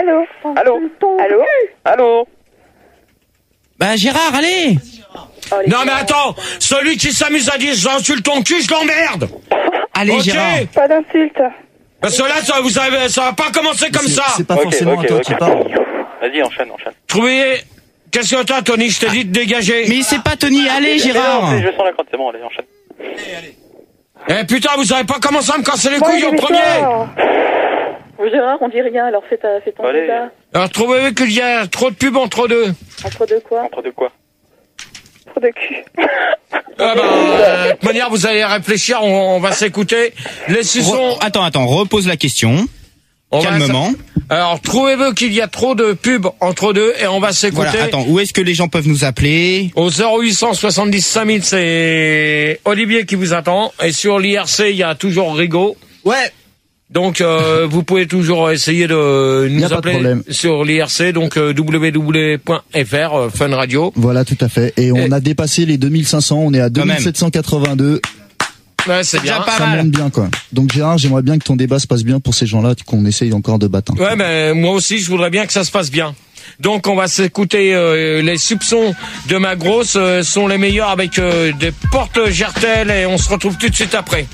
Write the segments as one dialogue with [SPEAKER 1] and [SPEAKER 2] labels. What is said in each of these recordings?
[SPEAKER 1] Allô.
[SPEAKER 2] Bah Gérard, allez.
[SPEAKER 3] Non mais attends, celui qui s'amuse à dire j'insulte ton cul, je l'emmerde.
[SPEAKER 2] Allez
[SPEAKER 3] Ok.
[SPEAKER 2] Gérard.
[SPEAKER 4] Pas d'insulte.
[SPEAKER 3] Parce que là, ça va pas commencer comme ça.
[SPEAKER 5] C'est pas forcément à toi qui parle.
[SPEAKER 1] Vas-y, enchaîne.
[SPEAKER 3] Trouvez... Qu'est-ce que t'as, Tony? Je t'ai dit de dégager.
[SPEAKER 2] Mais c'est pas Tony, allez Gérard.
[SPEAKER 1] Je sens la crotte, c'est bon, allez, enchaîne.
[SPEAKER 3] Eh putain, vous avez pas commencé à me casser les couilles au premier.
[SPEAKER 4] Gérard, on dit rien, alors fais ton
[SPEAKER 1] Allez.
[SPEAKER 4] débat.
[SPEAKER 3] Alors trouvez qu'il y a trop de pubs entre deux.
[SPEAKER 4] Entre deux quoi?
[SPEAKER 1] Entre deux quoi?
[SPEAKER 4] Trop de cul.
[SPEAKER 3] Ah de toute manière, vous allez réfléchir, on va s'écouter. Les suçons...
[SPEAKER 2] Attends, repose la question. Calmement.
[SPEAKER 3] Alors, trouvez-vous qu'il y a trop de pubs entre deux et on va s'écouter.
[SPEAKER 2] Voilà, attends, où est-ce que les gens peuvent nous appeler?
[SPEAKER 3] Au 0800 70 5000, c'est Olivier qui vous attend. Et sur l'IRC, il y a toujours Rigaud.
[SPEAKER 5] Ouais.
[SPEAKER 3] Donc, vous pouvez toujours essayer de
[SPEAKER 5] Y a
[SPEAKER 3] nous
[SPEAKER 5] pas de
[SPEAKER 3] appeler
[SPEAKER 5] problème.
[SPEAKER 3] sur l'IRC, donc www.fr, Fun Radio.
[SPEAKER 5] Voilà, tout à fait. Et on a dépassé les 2500, on est à 2782.
[SPEAKER 3] Ouais, c'est bien.
[SPEAKER 5] Ça monte bien, quoi. Donc Gérard, j'aimerais bien que ton débat se passe bien pour ces gens-là, qu'on essaye encore de battre.
[SPEAKER 3] Ouais, mais moi aussi, je voudrais bien que ça se passe bien. Donc, on va s'écouter les soupçons de ma grosse sont les meilleurs avec des portes Gertel et on se retrouve tout de suite après.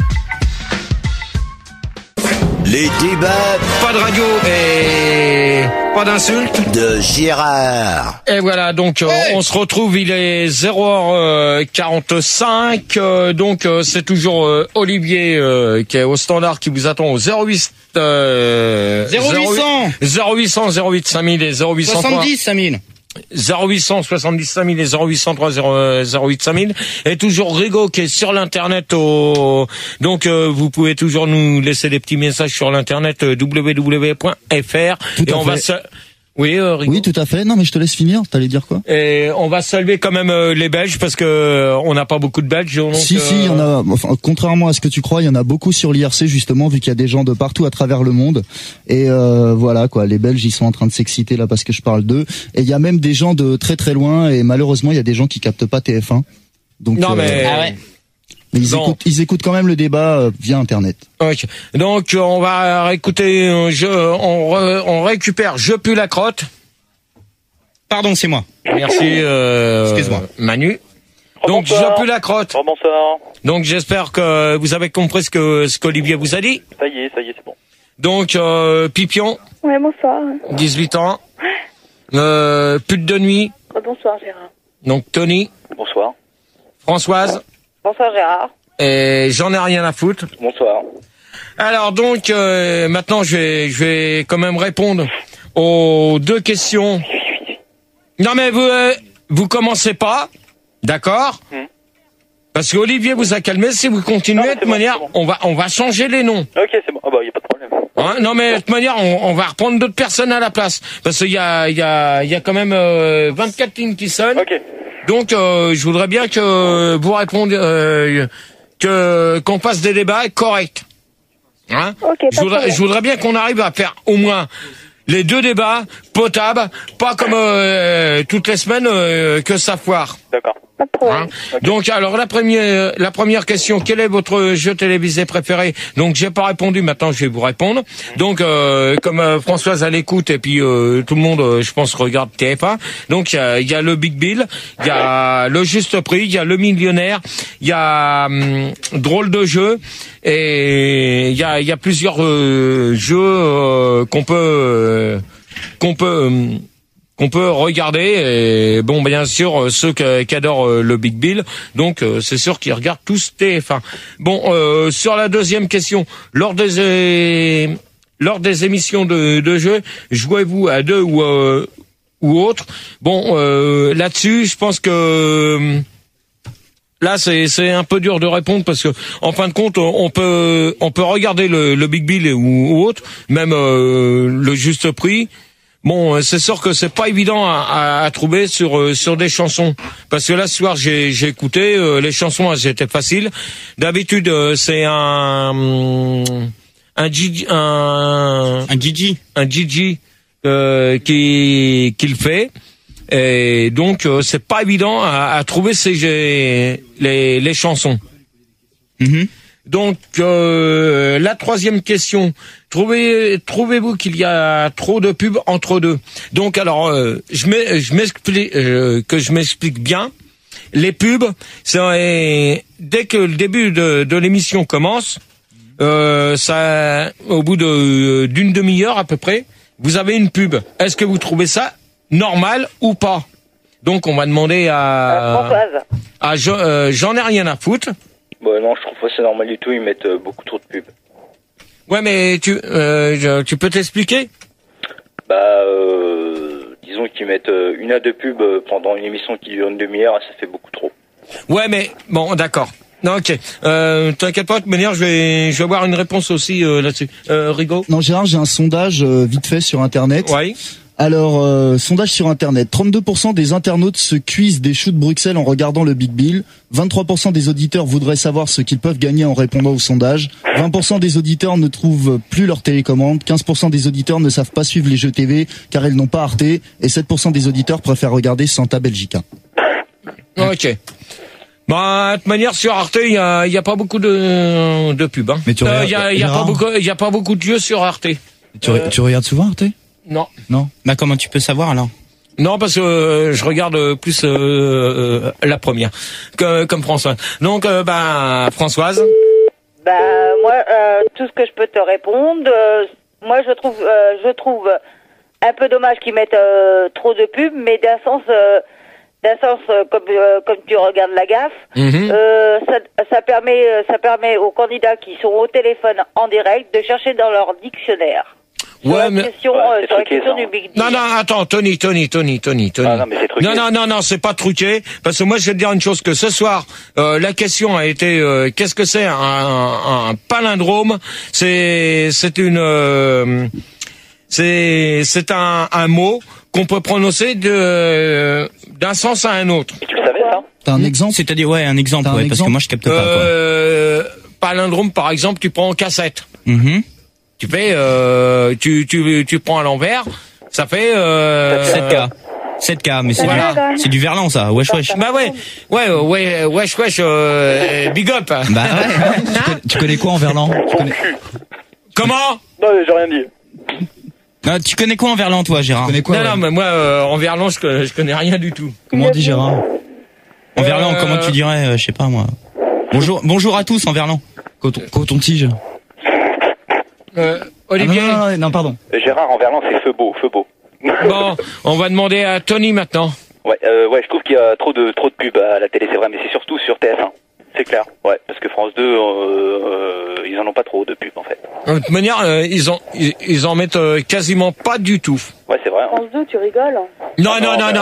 [SPEAKER 6] Les débats.
[SPEAKER 3] Pas de radio et pas d'insultes.
[SPEAKER 6] De Gérard.
[SPEAKER 3] Et voilà, donc on se retrouve, il est 0h45, donc c'est toujours Olivier qui est au standard qui vous attend au 08 0800 5000 et 0803
[SPEAKER 2] 70 5000.
[SPEAKER 3] 0800 70 5000 et 0803 08 5000 et toujours Rigaud qui est sur l'internet donc vous pouvez toujours nous laisser des petits messages sur l'internet www.fr et on va Oui, Rigaud.
[SPEAKER 5] Oui, tout à fait. Non, mais je te laisse finir. T'allais dire quoi?
[SPEAKER 3] Et on va saluer quand même les Belges parce que on n'a pas beaucoup de Belges. Donc,
[SPEAKER 5] si, il y en a. Enfin, contrairement à ce que tu crois, il y en a beaucoup sur l'IRC justement, vu qu'il y a des gens de partout à travers le monde. Et voilà quoi, les Belges, ils sont en train de s'exciter là parce que je parle d'eux. Et il y a même des gens de très très loin. Et malheureusement, il y a des gens qui captent pas TF1. Donc
[SPEAKER 3] non mais. Ah ouais.
[SPEAKER 5] Mais ils écoutent quand même le débat via Internet.
[SPEAKER 3] Okay. Donc on va réécouter, on récupère Je pue la crotte.
[SPEAKER 2] Pardon, c'est moi.
[SPEAKER 3] Merci.
[SPEAKER 2] Excuse-moi.
[SPEAKER 3] Manu. Donc Je pue la crotte.
[SPEAKER 1] Bonsoir.
[SPEAKER 3] Donc j'espère que vous avez compris ce qu'Olivier vous a dit.
[SPEAKER 1] Ça y est, c'est bon.
[SPEAKER 3] Donc Pipion.
[SPEAKER 4] Ouais, bonsoir.
[SPEAKER 3] 18 ans. Pute de nuit.
[SPEAKER 4] Bonsoir Gérard.
[SPEAKER 3] Donc Tony.
[SPEAKER 1] Bonsoir.
[SPEAKER 3] Françoise.
[SPEAKER 4] Bonsoir Gérard.
[SPEAKER 3] Et j'en ai rien à foutre.
[SPEAKER 1] Bonsoir.
[SPEAKER 3] Alors donc maintenant je vais quand même répondre aux deux questions. Non mais vous commencez pas, d'accord? Parce que Olivier vous a calmé. Si vous continuez de toute manière, on va changer les noms.
[SPEAKER 1] Ok, c'est bon. Ah bah y a pas de problème.
[SPEAKER 3] Hein, non mais de toute manière, on va reprendre d'autres personnes à la place parce qu'il y a quand même 24 lignes qui sonnent.
[SPEAKER 1] Ok.
[SPEAKER 3] Donc je voudrais bien que vous répondiez qu'on fasse des débats corrects. Hein?
[SPEAKER 4] Okay,
[SPEAKER 3] je voudrais bien qu'on arrive à faire au moins les deux débats potables, pas comme toutes les semaines que ça foire.
[SPEAKER 1] D'accord.
[SPEAKER 4] Pas de problème.
[SPEAKER 3] Hein? Okay. Donc alors la première question, quel est votre jeu télévisé préféré? Donc j'ai pas répondu, maintenant je vais vous répondre. Donc comme Françoise à l'écoute et puis tout le monde je pense regarde TF1. Donc il y a le Big Bill, il y a le Juste Prix, il y a le Millionnaire, il y a Drôle de jeu et il y a plusieurs jeux qu'on peut regarder et bon bien sûr ceux qui adorent le Big Bill donc c'est sûr qu'ils regardent tous TF1. Bon sur la deuxième question, lors des émissions de jeu, jouez-vous à deux ou autre? Bon là-dessus, je pense que là c'est un peu dur de répondre parce que en fin de compte on peut regarder le Big Bill ou autre, même le Juste Prix. Bon, c'est sûr que c'est pas évident à trouver sur des chansons parce que là ce soir j'ai écouté les chansons, elles étaient faciles. D'habitude c'est un Gigi qui le fait et donc c'est pas évident à trouver les chansons. Donc la troisième question, trouvez-vous qu'il y a trop de pubs entre deux? Donc alors, je m'explique bien. Les pubs, c'est dès que le début de l'émission commence, ça, au bout d'une demi-heure à peu près, vous avez une pub. Est-ce que vous trouvez ça normal ou pas? Donc on va demander
[SPEAKER 4] Françoise.
[SPEAKER 3] J'en ai rien à foutre.
[SPEAKER 1] Bah non, je trouve pas ça normal du tout, ils mettent beaucoup trop de pubs.
[SPEAKER 3] Ouais, mais tu peux t'expliquer?
[SPEAKER 1] Disons qu'ils mettent une à deux pubs pendant une émission qui dure une demi-heure, ça fait beaucoup trop.
[SPEAKER 3] Ouais, mais bon, d'accord. Non, ok. T'inquiète pas, de toute manière, je vais avoir une réponse aussi là-dessus. Rigaud?
[SPEAKER 5] Non, Gérard, j'ai un sondage vite fait sur Internet.
[SPEAKER 3] Ouais.
[SPEAKER 5] Alors, sondage sur Internet. 32% des internautes se cuisent des choux de Bruxelles en regardant le Big Bill. 23% des auditeurs voudraient savoir ce qu'ils peuvent gagner en répondant au sondage. 20% des auditeurs ne trouvent plus leur télécommande. 15% des auditeurs ne savent pas suivre les jeux TV car ils n'ont pas Arte. Et 7% des auditeurs préfèrent regarder Santa Belgica.
[SPEAKER 3] Ok. Bah, de toute manière, sur Arte, il y a pas beaucoup de pubs, hein.
[SPEAKER 2] Mais tu regardes,
[SPEAKER 3] il y a pas beaucoup de jeux sur Arte.
[SPEAKER 2] Tu regardes souvent Arte?
[SPEAKER 3] Non.
[SPEAKER 2] Non. Bah comment tu peux savoir alors?
[SPEAKER 3] Non, parce que je regarde plus la première, comme Françoise. Donc, Françoise.
[SPEAKER 4] Moi, tout ce que je peux te répondre, moi je trouve un peu dommage qu'ils mettent trop de pubs, mais d'un sens comme tu regardes la gaffe, ça permet aux candidats qui sont au téléphone en direct de chercher dans leur dictionnaire.
[SPEAKER 3] Ouais, mais
[SPEAKER 4] Sur la question du Big Deal.
[SPEAKER 3] non, attends, Tony.
[SPEAKER 1] Ah non, mais c'est truqué.
[SPEAKER 3] Non, c'est pas truqué. Parce que moi, je vais te dire une chose, que ce soir, la question a été, qu'est-ce que c'est un palindrome? C'est un mot qu'on peut prononcer d'un sens à un autre.
[SPEAKER 1] Et tu le savais, ça?
[SPEAKER 5] T'as un exemple?
[SPEAKER 2] C'est-à-dire, ouais, un exemple,
[SPEAKER 5] T'as un
[SPEAKER 2] ouais, parce que
[SPEAKER 5] exemple
[SPEAKER 2] moi je capte pas, quoi.
[SPEAKER 3] Palindrome, par exemple, tu prends en cassette.
[SPEAKER 2] Mhm.
[SPEAKER 3] Tu fais, tu prends à l'envers, ça fait
[SPEAKER 2] 7K, mais c'est
[SPEAKER 3] Voilà.
[SPEAKER 2] c'est du verlan, ça. Wesh.
[SPEAKER 3] Bah wesh, big up.
[SPEAKER 2] Bah ouais. Tu connais quoi en verlan?
[SPEAKER 3] Comment?
[SPEAKER 1] Non, j'ai rien dit.
[SPEAKER 2] Ah, tu connais quoi en verlan, toi, Gérard?
[SPEAKER 5] Tu connais quoi?
[SPEAKER 3] Non, mais moi, en verlan, je connais rien du tout.
[SPEAKER 5] Comment on dit Gérard?
[SPEAKER 2] En verlan, comment tu dirais, je sais pas moi. Bonjour à tous en verlan.
[SPEAKER 5] Coton-tige.
[SPEAKER 3] Olivier.
[SPEAKER 5] Non, pardon.
[SPEAKER 1] Gérard, en verlan, c'est feu beau.
[SPEAKER 3] Bon, on va demander à Tony maintenant.
[SPEAKER 1] Ouais, je trouve qu'il y a trop de pubs à la télé, c'est vrai, mais c'est surtout sur TF1. C'est clair, ouais, parce que France 2, ils en ont pas trop de pubs, en fait.
[SPEAKER 3] De toute manière, ils en mettent quasiment pas du tout.
[SPEAKER 1] Ouais, c'est vrai.
[SPEAKER 4] France 2, tu rigoles?
[SPEAKER 3] Non.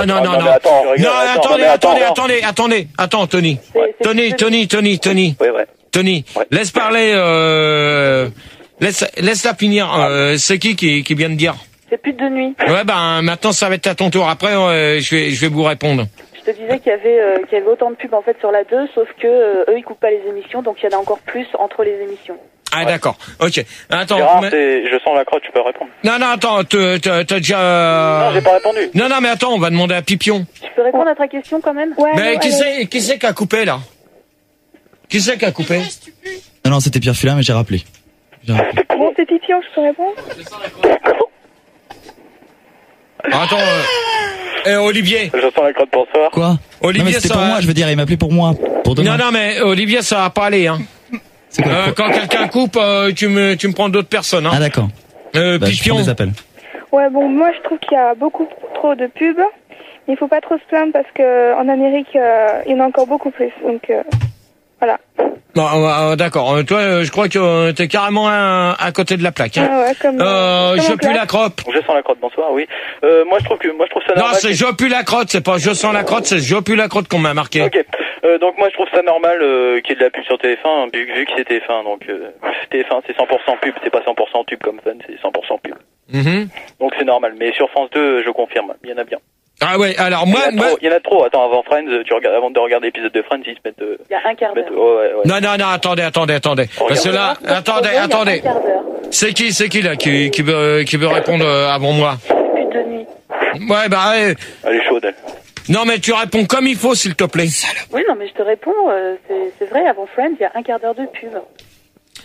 [SPEAKER 3] Attends, Tony.
[SPEAKER 1] Ouais.
[SPEAKER 3] Tony.
[SPEAKER 1] Ouais.
[SPEAKER 3] Tony,
[SPEAKER 1] Ouais.
[SPEAKER 3] laisse parler, laisse-la finir. C'est qui vient de dire?
[SPEAKER 4] C'est plus de nuit.
[SPEAKER 3] Ouais, maintenant ça va être à ton tour. Après, je vais vous répondre.
[SPEAKER 4] Je te disais qu'il y avait autant de pubs en fait sur la 2, sauf que eux ils coupent pas les émissions, donc il y en a encore plus entre les émissions.
[SPEAKER 3] Ah d'accord, ok. Attends.
[SPEAKER 1] Gérard, je sens la crotte, tu peux répondre.
[SPEAKER 3] Non, attends, t'as déjà...
[SPEAKER 1] Non, j'ai pas répondu.
[SPEAKER 3] Non, mais attends, on va demander à Pipion.
[SPEAKER 4] Tu peux répondre à ta question quand même? Ouais.
[SPEAKER 3] Mais qui c'est qui a coupé là? Qui c'est qui a coupé?
[SPEAKER 5] Non, c'était Pierre Fulin, mais j'ai rappelé.
[SPEAKER 4] Bon, c'est Pipion, je peux répondre?
[SPEAKER 3] Attends, Olivier.
[SPEAKER 1] Je sens la crotte pour soir.
[SPEAKER 5] Quoi?
[SPEAKER 3] Olivier,
[SPEAKER 5] non, mais c'était
[SPEAKER 3] ça
[SPEAKER 5] pour moi, je veux dire, il m'appelait pour moi. Pour demain.
[SPEAKER 3] Non, mais Olivier, ça va pas aller, hein.
[SPEAKER 5] C'est quoi,
[SPEAKER 3] Quand quelqu'un coupe, tu me prends d'autres personnes, hein.
[SPEAKER 5] Ah, d'accord. Je
[SPEAKER 3] Pipion.
[SPEAKER 5] prends des appels.
[SPEAKER 7] Ouais, bon, moi je trouve qu'il y a beaucoup trop de pubs, mais il faut pas trop se plaindre parce que en Amérique, il y en a encore beaucoup plus, donc voilà.
[SPEAKER 3] Non, d'accord. Toi, je crois que t'es carrément à côté de la plaque. Hein.
[SPEAKER 7] Ah ouais, comme
[SPEAKER 3] je pue la crotte.
[SPEAKER 1] Je sens la crotte, bonsoir, oui. Moi je trouve ça normal.
[SPEAKER 3] Non, c'est je pue la crotte, c'est pas je sens la crotte, c'est je pue la crotte qu'on m'a marqué.
[SPEAKER 1] Ok. Donc moi je trouve ça normal qu'il y ait de la pub sur TF1, vu que c'est TF1. Donc TF1 c'est 100% pub, c'est pas 100% tube comme Fun, c'est 100% pub. Donc c'est normal. Mais sur France 2, je confirme, il y en a bien.
[SPEAKER 3] Ah ouais, alors moi...
[SPEAKER 1] Il y en a trop. Attends, avant Friends, avant de regarder l'épisode de Friends, ils se mettent...
[SPEAKER 4] Il y a un quart d'heure.
[SPEAKER 1] Ouais.
[SPEAKER 3] Non, attendez. Parce que là, attendez. C'est qui là qui veut répondre avant moi?
[SPEAKER 4] Plus de nuit.
[SPEAKER 3] Ouais,
[SPEAKER 1] Elle est chaude, elle.
[SPEAKER 3] Non, mais tu réponds comme il faut, s'il te plaît.
[SPEAKER 4] Oui, non, mais je te réponds, c'est vrai, avant Friends, il y a un quart d'heure de pub.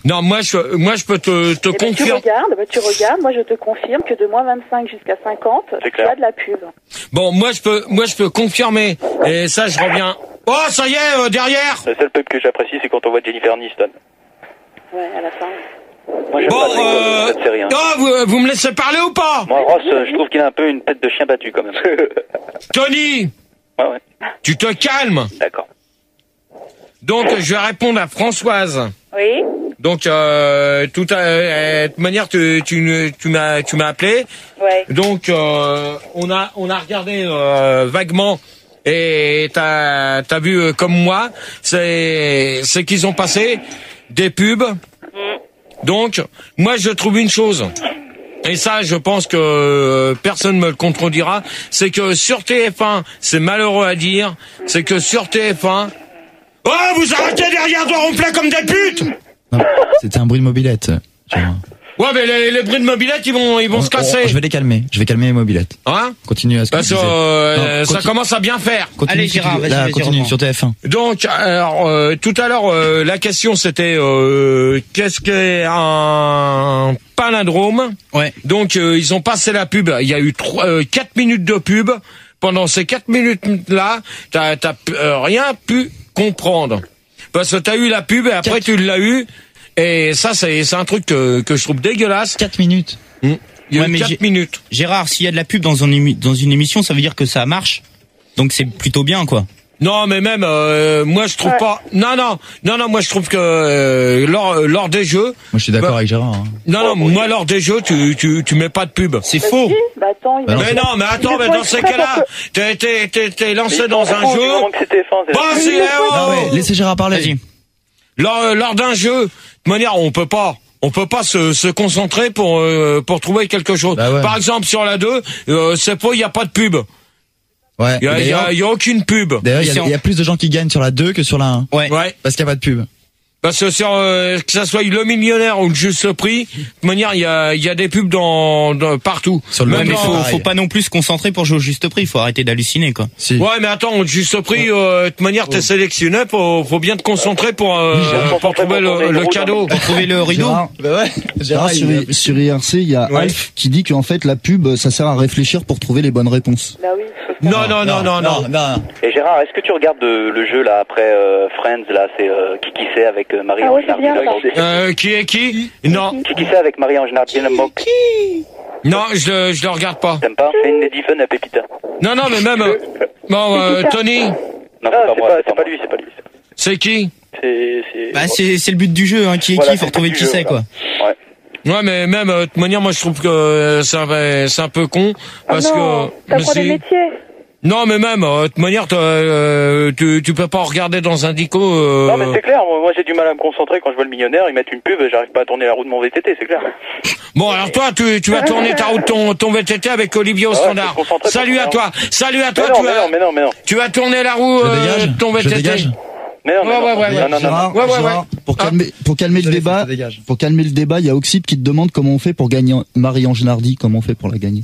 [SPEAKER 3] Non, moi je peux te confirmer.
[SPEAKER 8] Tu regardes, moi je te confirme que de moins 25 jusqu'à 50, tu as de la pub.
[SPEAKER 3] Bon, moi je peux confirmer. Et ça, je reviens. Oh, ça y est, derrière.
[SPEAKER 1] La seule pub que j'apprécie, c'est quand on voit Jennifer Aniston.
[SPEAKER 8] Ouais, à la fin.
[SPEAKER 1] Moi, j'aime pas cette série, hein.
[SPEAKER 3] Oh, vous me laissez parler ou pas?
[SPEAKER 1] Moi, Ross, je trouve qu'il a un peu une tête de chien battu, quand même.
[SPEAKER 3] Tony.
[SPEAKER 1] Ouais.
[SPEAKER 3] Tu te calmes.
[SPEAKER 1] D'accord.
[SPEAKER 3] Donc, je vais répondre à Françoise.
[SPEAKER 8] Oui.
[SPEAKER 3] Donc, de toute manière, tu m'as appelé.
[SPEAKER 8] Ouais.
[SPEAKER 3] Donc, on a regardé vaguement, et t'as vu comme moi, c'est qu'ils ont passé des pubs. Donc, moi, je trouve une chose. Et ça, je pense que personne me le contredira, c'est que sur TF1, c'est malheureux à dire, c'est que sur TF1, oh, vous arrêtez derrière de ronfler comme des putes!
[SPEAKER 9] Non, c'était un bruit de mobilette.
[SPEAKER 3] Ouais, mais les bruits de mobilette, ils vont se casser.
[SPEAKER 9] Je vais les calmer. Je vais calmer les mobilettes.
[SPEAKER 3] Hein?
[SPEAKER 9] Continue à ce que tu disais.
[SPEAKER 3] Ça commence à bien faire.
[SPEAKER 9] Continue,
[SPEAKER 2] allez, Gérard, vas-y,
[SPEAKER 9] continue sur TF1.
[SPEAKER 3] Donc, alors, tout à l'heure, la question c'était qu'est-ce qu'est un palindrome?
[SPEAKER 2] Ouais.
[SPEAKER 3] Donc, ils ont passé la pub. Il y a eu 4 minutes de pub. Pendant ces 4 minutes-là, t'as rien pu comprendre. Parce que t'as eu la pub et après tu l'as eu. Et ça, c'est un truc que je trouve dégueulasse.
[SPEAKER 9] 4 minutes.
[SPEAKER 3] Il y a eu 4 minutes.
[SPEAKER 2] Gérard, s'il y a de la pub dans une émission, ça veut dire que ça marche. Donc c'est plutôt bien, quoi.
[SPEAKER 3] Non, mais même moi je trouve pas. Non, moi je trouve que lors des jeux.
[SPEAKER 9] Moi je suis d'accord avec Gérard. Hein.
[SPEAKER 3] Non, moi lors des jeux tu mets pas de pub.
[SPEAKER 2] C'est faux.
[SPEAKER 8] Bah attends,
[SPEAKER 3] mais dans ces cas-là, t'es lancé dans un jeu.
[SPEAKER 9] Laissez Gérard parler.
[SPEAKER 2] Vas-y.
[SPEAKER 3] Lors d'un jeu, de manière on peut pas se concentrer pour trouver quelque chose.
[SPEAKER 9] Bah ouais.
[SPEAKER 3] Par exemple sur la 2, c'est pas, il y a pas de pub.
[SPEAKER 9] Ouais.
[SPEAKER 3] Il y a aucune pub.
[SPEAKER 9] D'ailleurs, il y a plus de gens qui gagnent sur la 2 que sur la 1.
[SPEAKER 2] Ouais.
[SPEAKER 9] Parce qu'il y a pas de pub.
[SPEAKER 3] Parce que sur que ça soit le millionnaire ou le juste prix, de manière il y a des pubs dans partout.
[SPEAKER 9] Sur le
[SPEAKER 2] mais faut pas non plus se concentrer pour jouer au juste prix, faut arrêter d'halluciner, quoi.
[SPEAKER 9] Si.
[SPEAKER 3] Ouais, mais attends, le juste prix, de manière t'es sélectionné, faut bien te concentrer pour trouver le cadeau,
[SPEAKER 2] pour trouver le rideau.
[SPEAKER 5] Gérard, sur IRC, il y a Alf qui dit qu'en fait la pub, ça sert à réfléchir pour trouver les bonnes réponses.
[SPEAKER 8] Bah oui.
[SPEAKER 3] Non.
[SPEAKER 1] Et Gérard, est-ce que tu regardes le jeu là après Friends là, c'est qui c'est avec Marie-Ange Nardi?
[SPEAKER 3] Qui est qui? Non.
[SPEAKER 1] Qui c'est avec Marie-Ange Nardi?
[SPEAKER 3] Non, je le regarde pas.
[SPEAKER 1] T'aimes pas? C'est une Lady Fun à Pépita.
[SPEAKER 3] Non, mais même Tony.
[SPEAKER 1] Non, c'est pas lui.
[SPEAKER 3] C'est qui?
[SPEAKER 2] C'est le but du jeu, hein. Qui est qui? Faut retrouver qui c'est, quoi.
[SPEAKER 3] Ouais, mais même de toute manière, moi je trouve que c'est un peu con parce que.
[SPEAKER 7] T'apprends des métiers.
[SPEAKER 3] Non, mais même de toute manière, tu peux pas regarder dans un dico.
[SPEAKER 1] Non, mais c'est clair. Moi, j'ai du mal à me concentrer quand je vois le millionnaire. Ils mettent une pub, j'arrive pas à tourner la roue de mon VTT, c'est clair.
[SPEAKER 3] Bon, alors toi, tu vas tourner ta roue de ton VTT avec Olivier au standard. Salut à toi.
[SPEAKER 1] Mais non.
[SPEAKER 3] Tu vas tourner la roue de ton VTT.
[SPEAKER 9] Je dégage.
[SPEAKER 1] Mais non.
[SPEAKER 5] Pour calmer le débat, il y a Oxyde qui te demande comment on fait pour gagner Marie-Ange Nardi, comment on fait pour la gagner.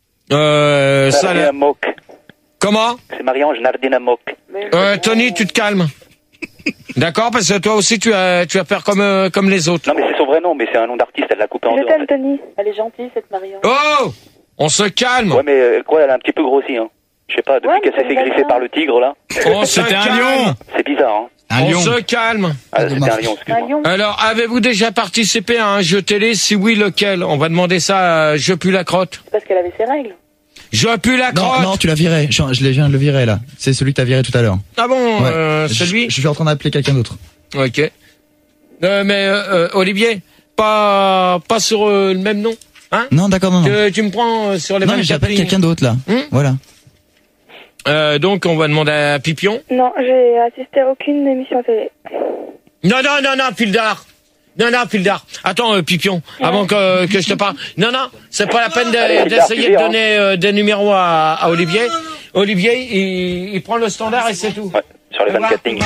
[SPEAKER 3] Comment?
[SPEAKER 1] C'est Marie-Ange Nardinamok.
[SPEAKER 3] Tony, tu te calmes. D'accord, parce que toi aussi tu vas faire comme les autres.
[SPEAKER 1] Non, mais c'est son vrai nom, mais c'est un nom d'artiste, elle l'a coupé en deux.
[SPEAKER 7] Je t'aime, Tony.
[SPEAKER 8] Elle est gentille, cette Marianne.
[SPEAKER 3] Oh! On se calme.
[SPEAKER 1] Ouais, mais elle a un petit peu grossi, hein. Je sais pas, depuis qu'elle s'est fait griffer par le tigre, là.
[SPEAKER 3] Oh, c'était un lion.
[SPEAKER 1] C'est bizarre, hein.
[SPEAKER 3] On se calme.
[SPEAKER 1] Ah, c'était un lion, excuse-moi.
[SPEAKER 3] Alors, avez-vous déjà participé à un jeu télé? Si oui, lequel? On va demander ça à Je pue la crotte.
[SPEAKER 8] Parce qu'elle avait ses règles.
[SPEAKER 3] Je pue la crotte.
[SPEAKER 9] Non, tu l'as viré. Je viens de le virer, là. C'est celui que t'as viré tout à l'heure.
[SPEAKER 3] Ah bon,
[SPEAKER 9] ouais.
[SPEAKER 3] C'est lui?
[SPEAKER 9] Je suis en train d'appeler quelqu'un d'autre.
[SPEAKER 3] Ok. Mais Olivier, pas sur le même nom, hein?
[SPEAKER 9] Non, d'accord, non.
[SPEAKER 3] Tu me prends sur les mêmes.
[SPEAKER 9] Non, mais j'appelle quelqu'un d'autre, là. Voilà.
[SPEAKER 3] Donc, on va demander à Pipion.
[SPEAKER 7] Non, j'ai assisté à aucune émission télé.
[SPEAKER 3] Non, Fildar. Fildar. Attends, Pipion, avant que je te parle. Non, c'est pas la peine d'essayer de donner des numéros à Olivier. Olivier, il prend le standard et c'est tout.
[SPEAKER 1] Ouais, sur les 24 lignes.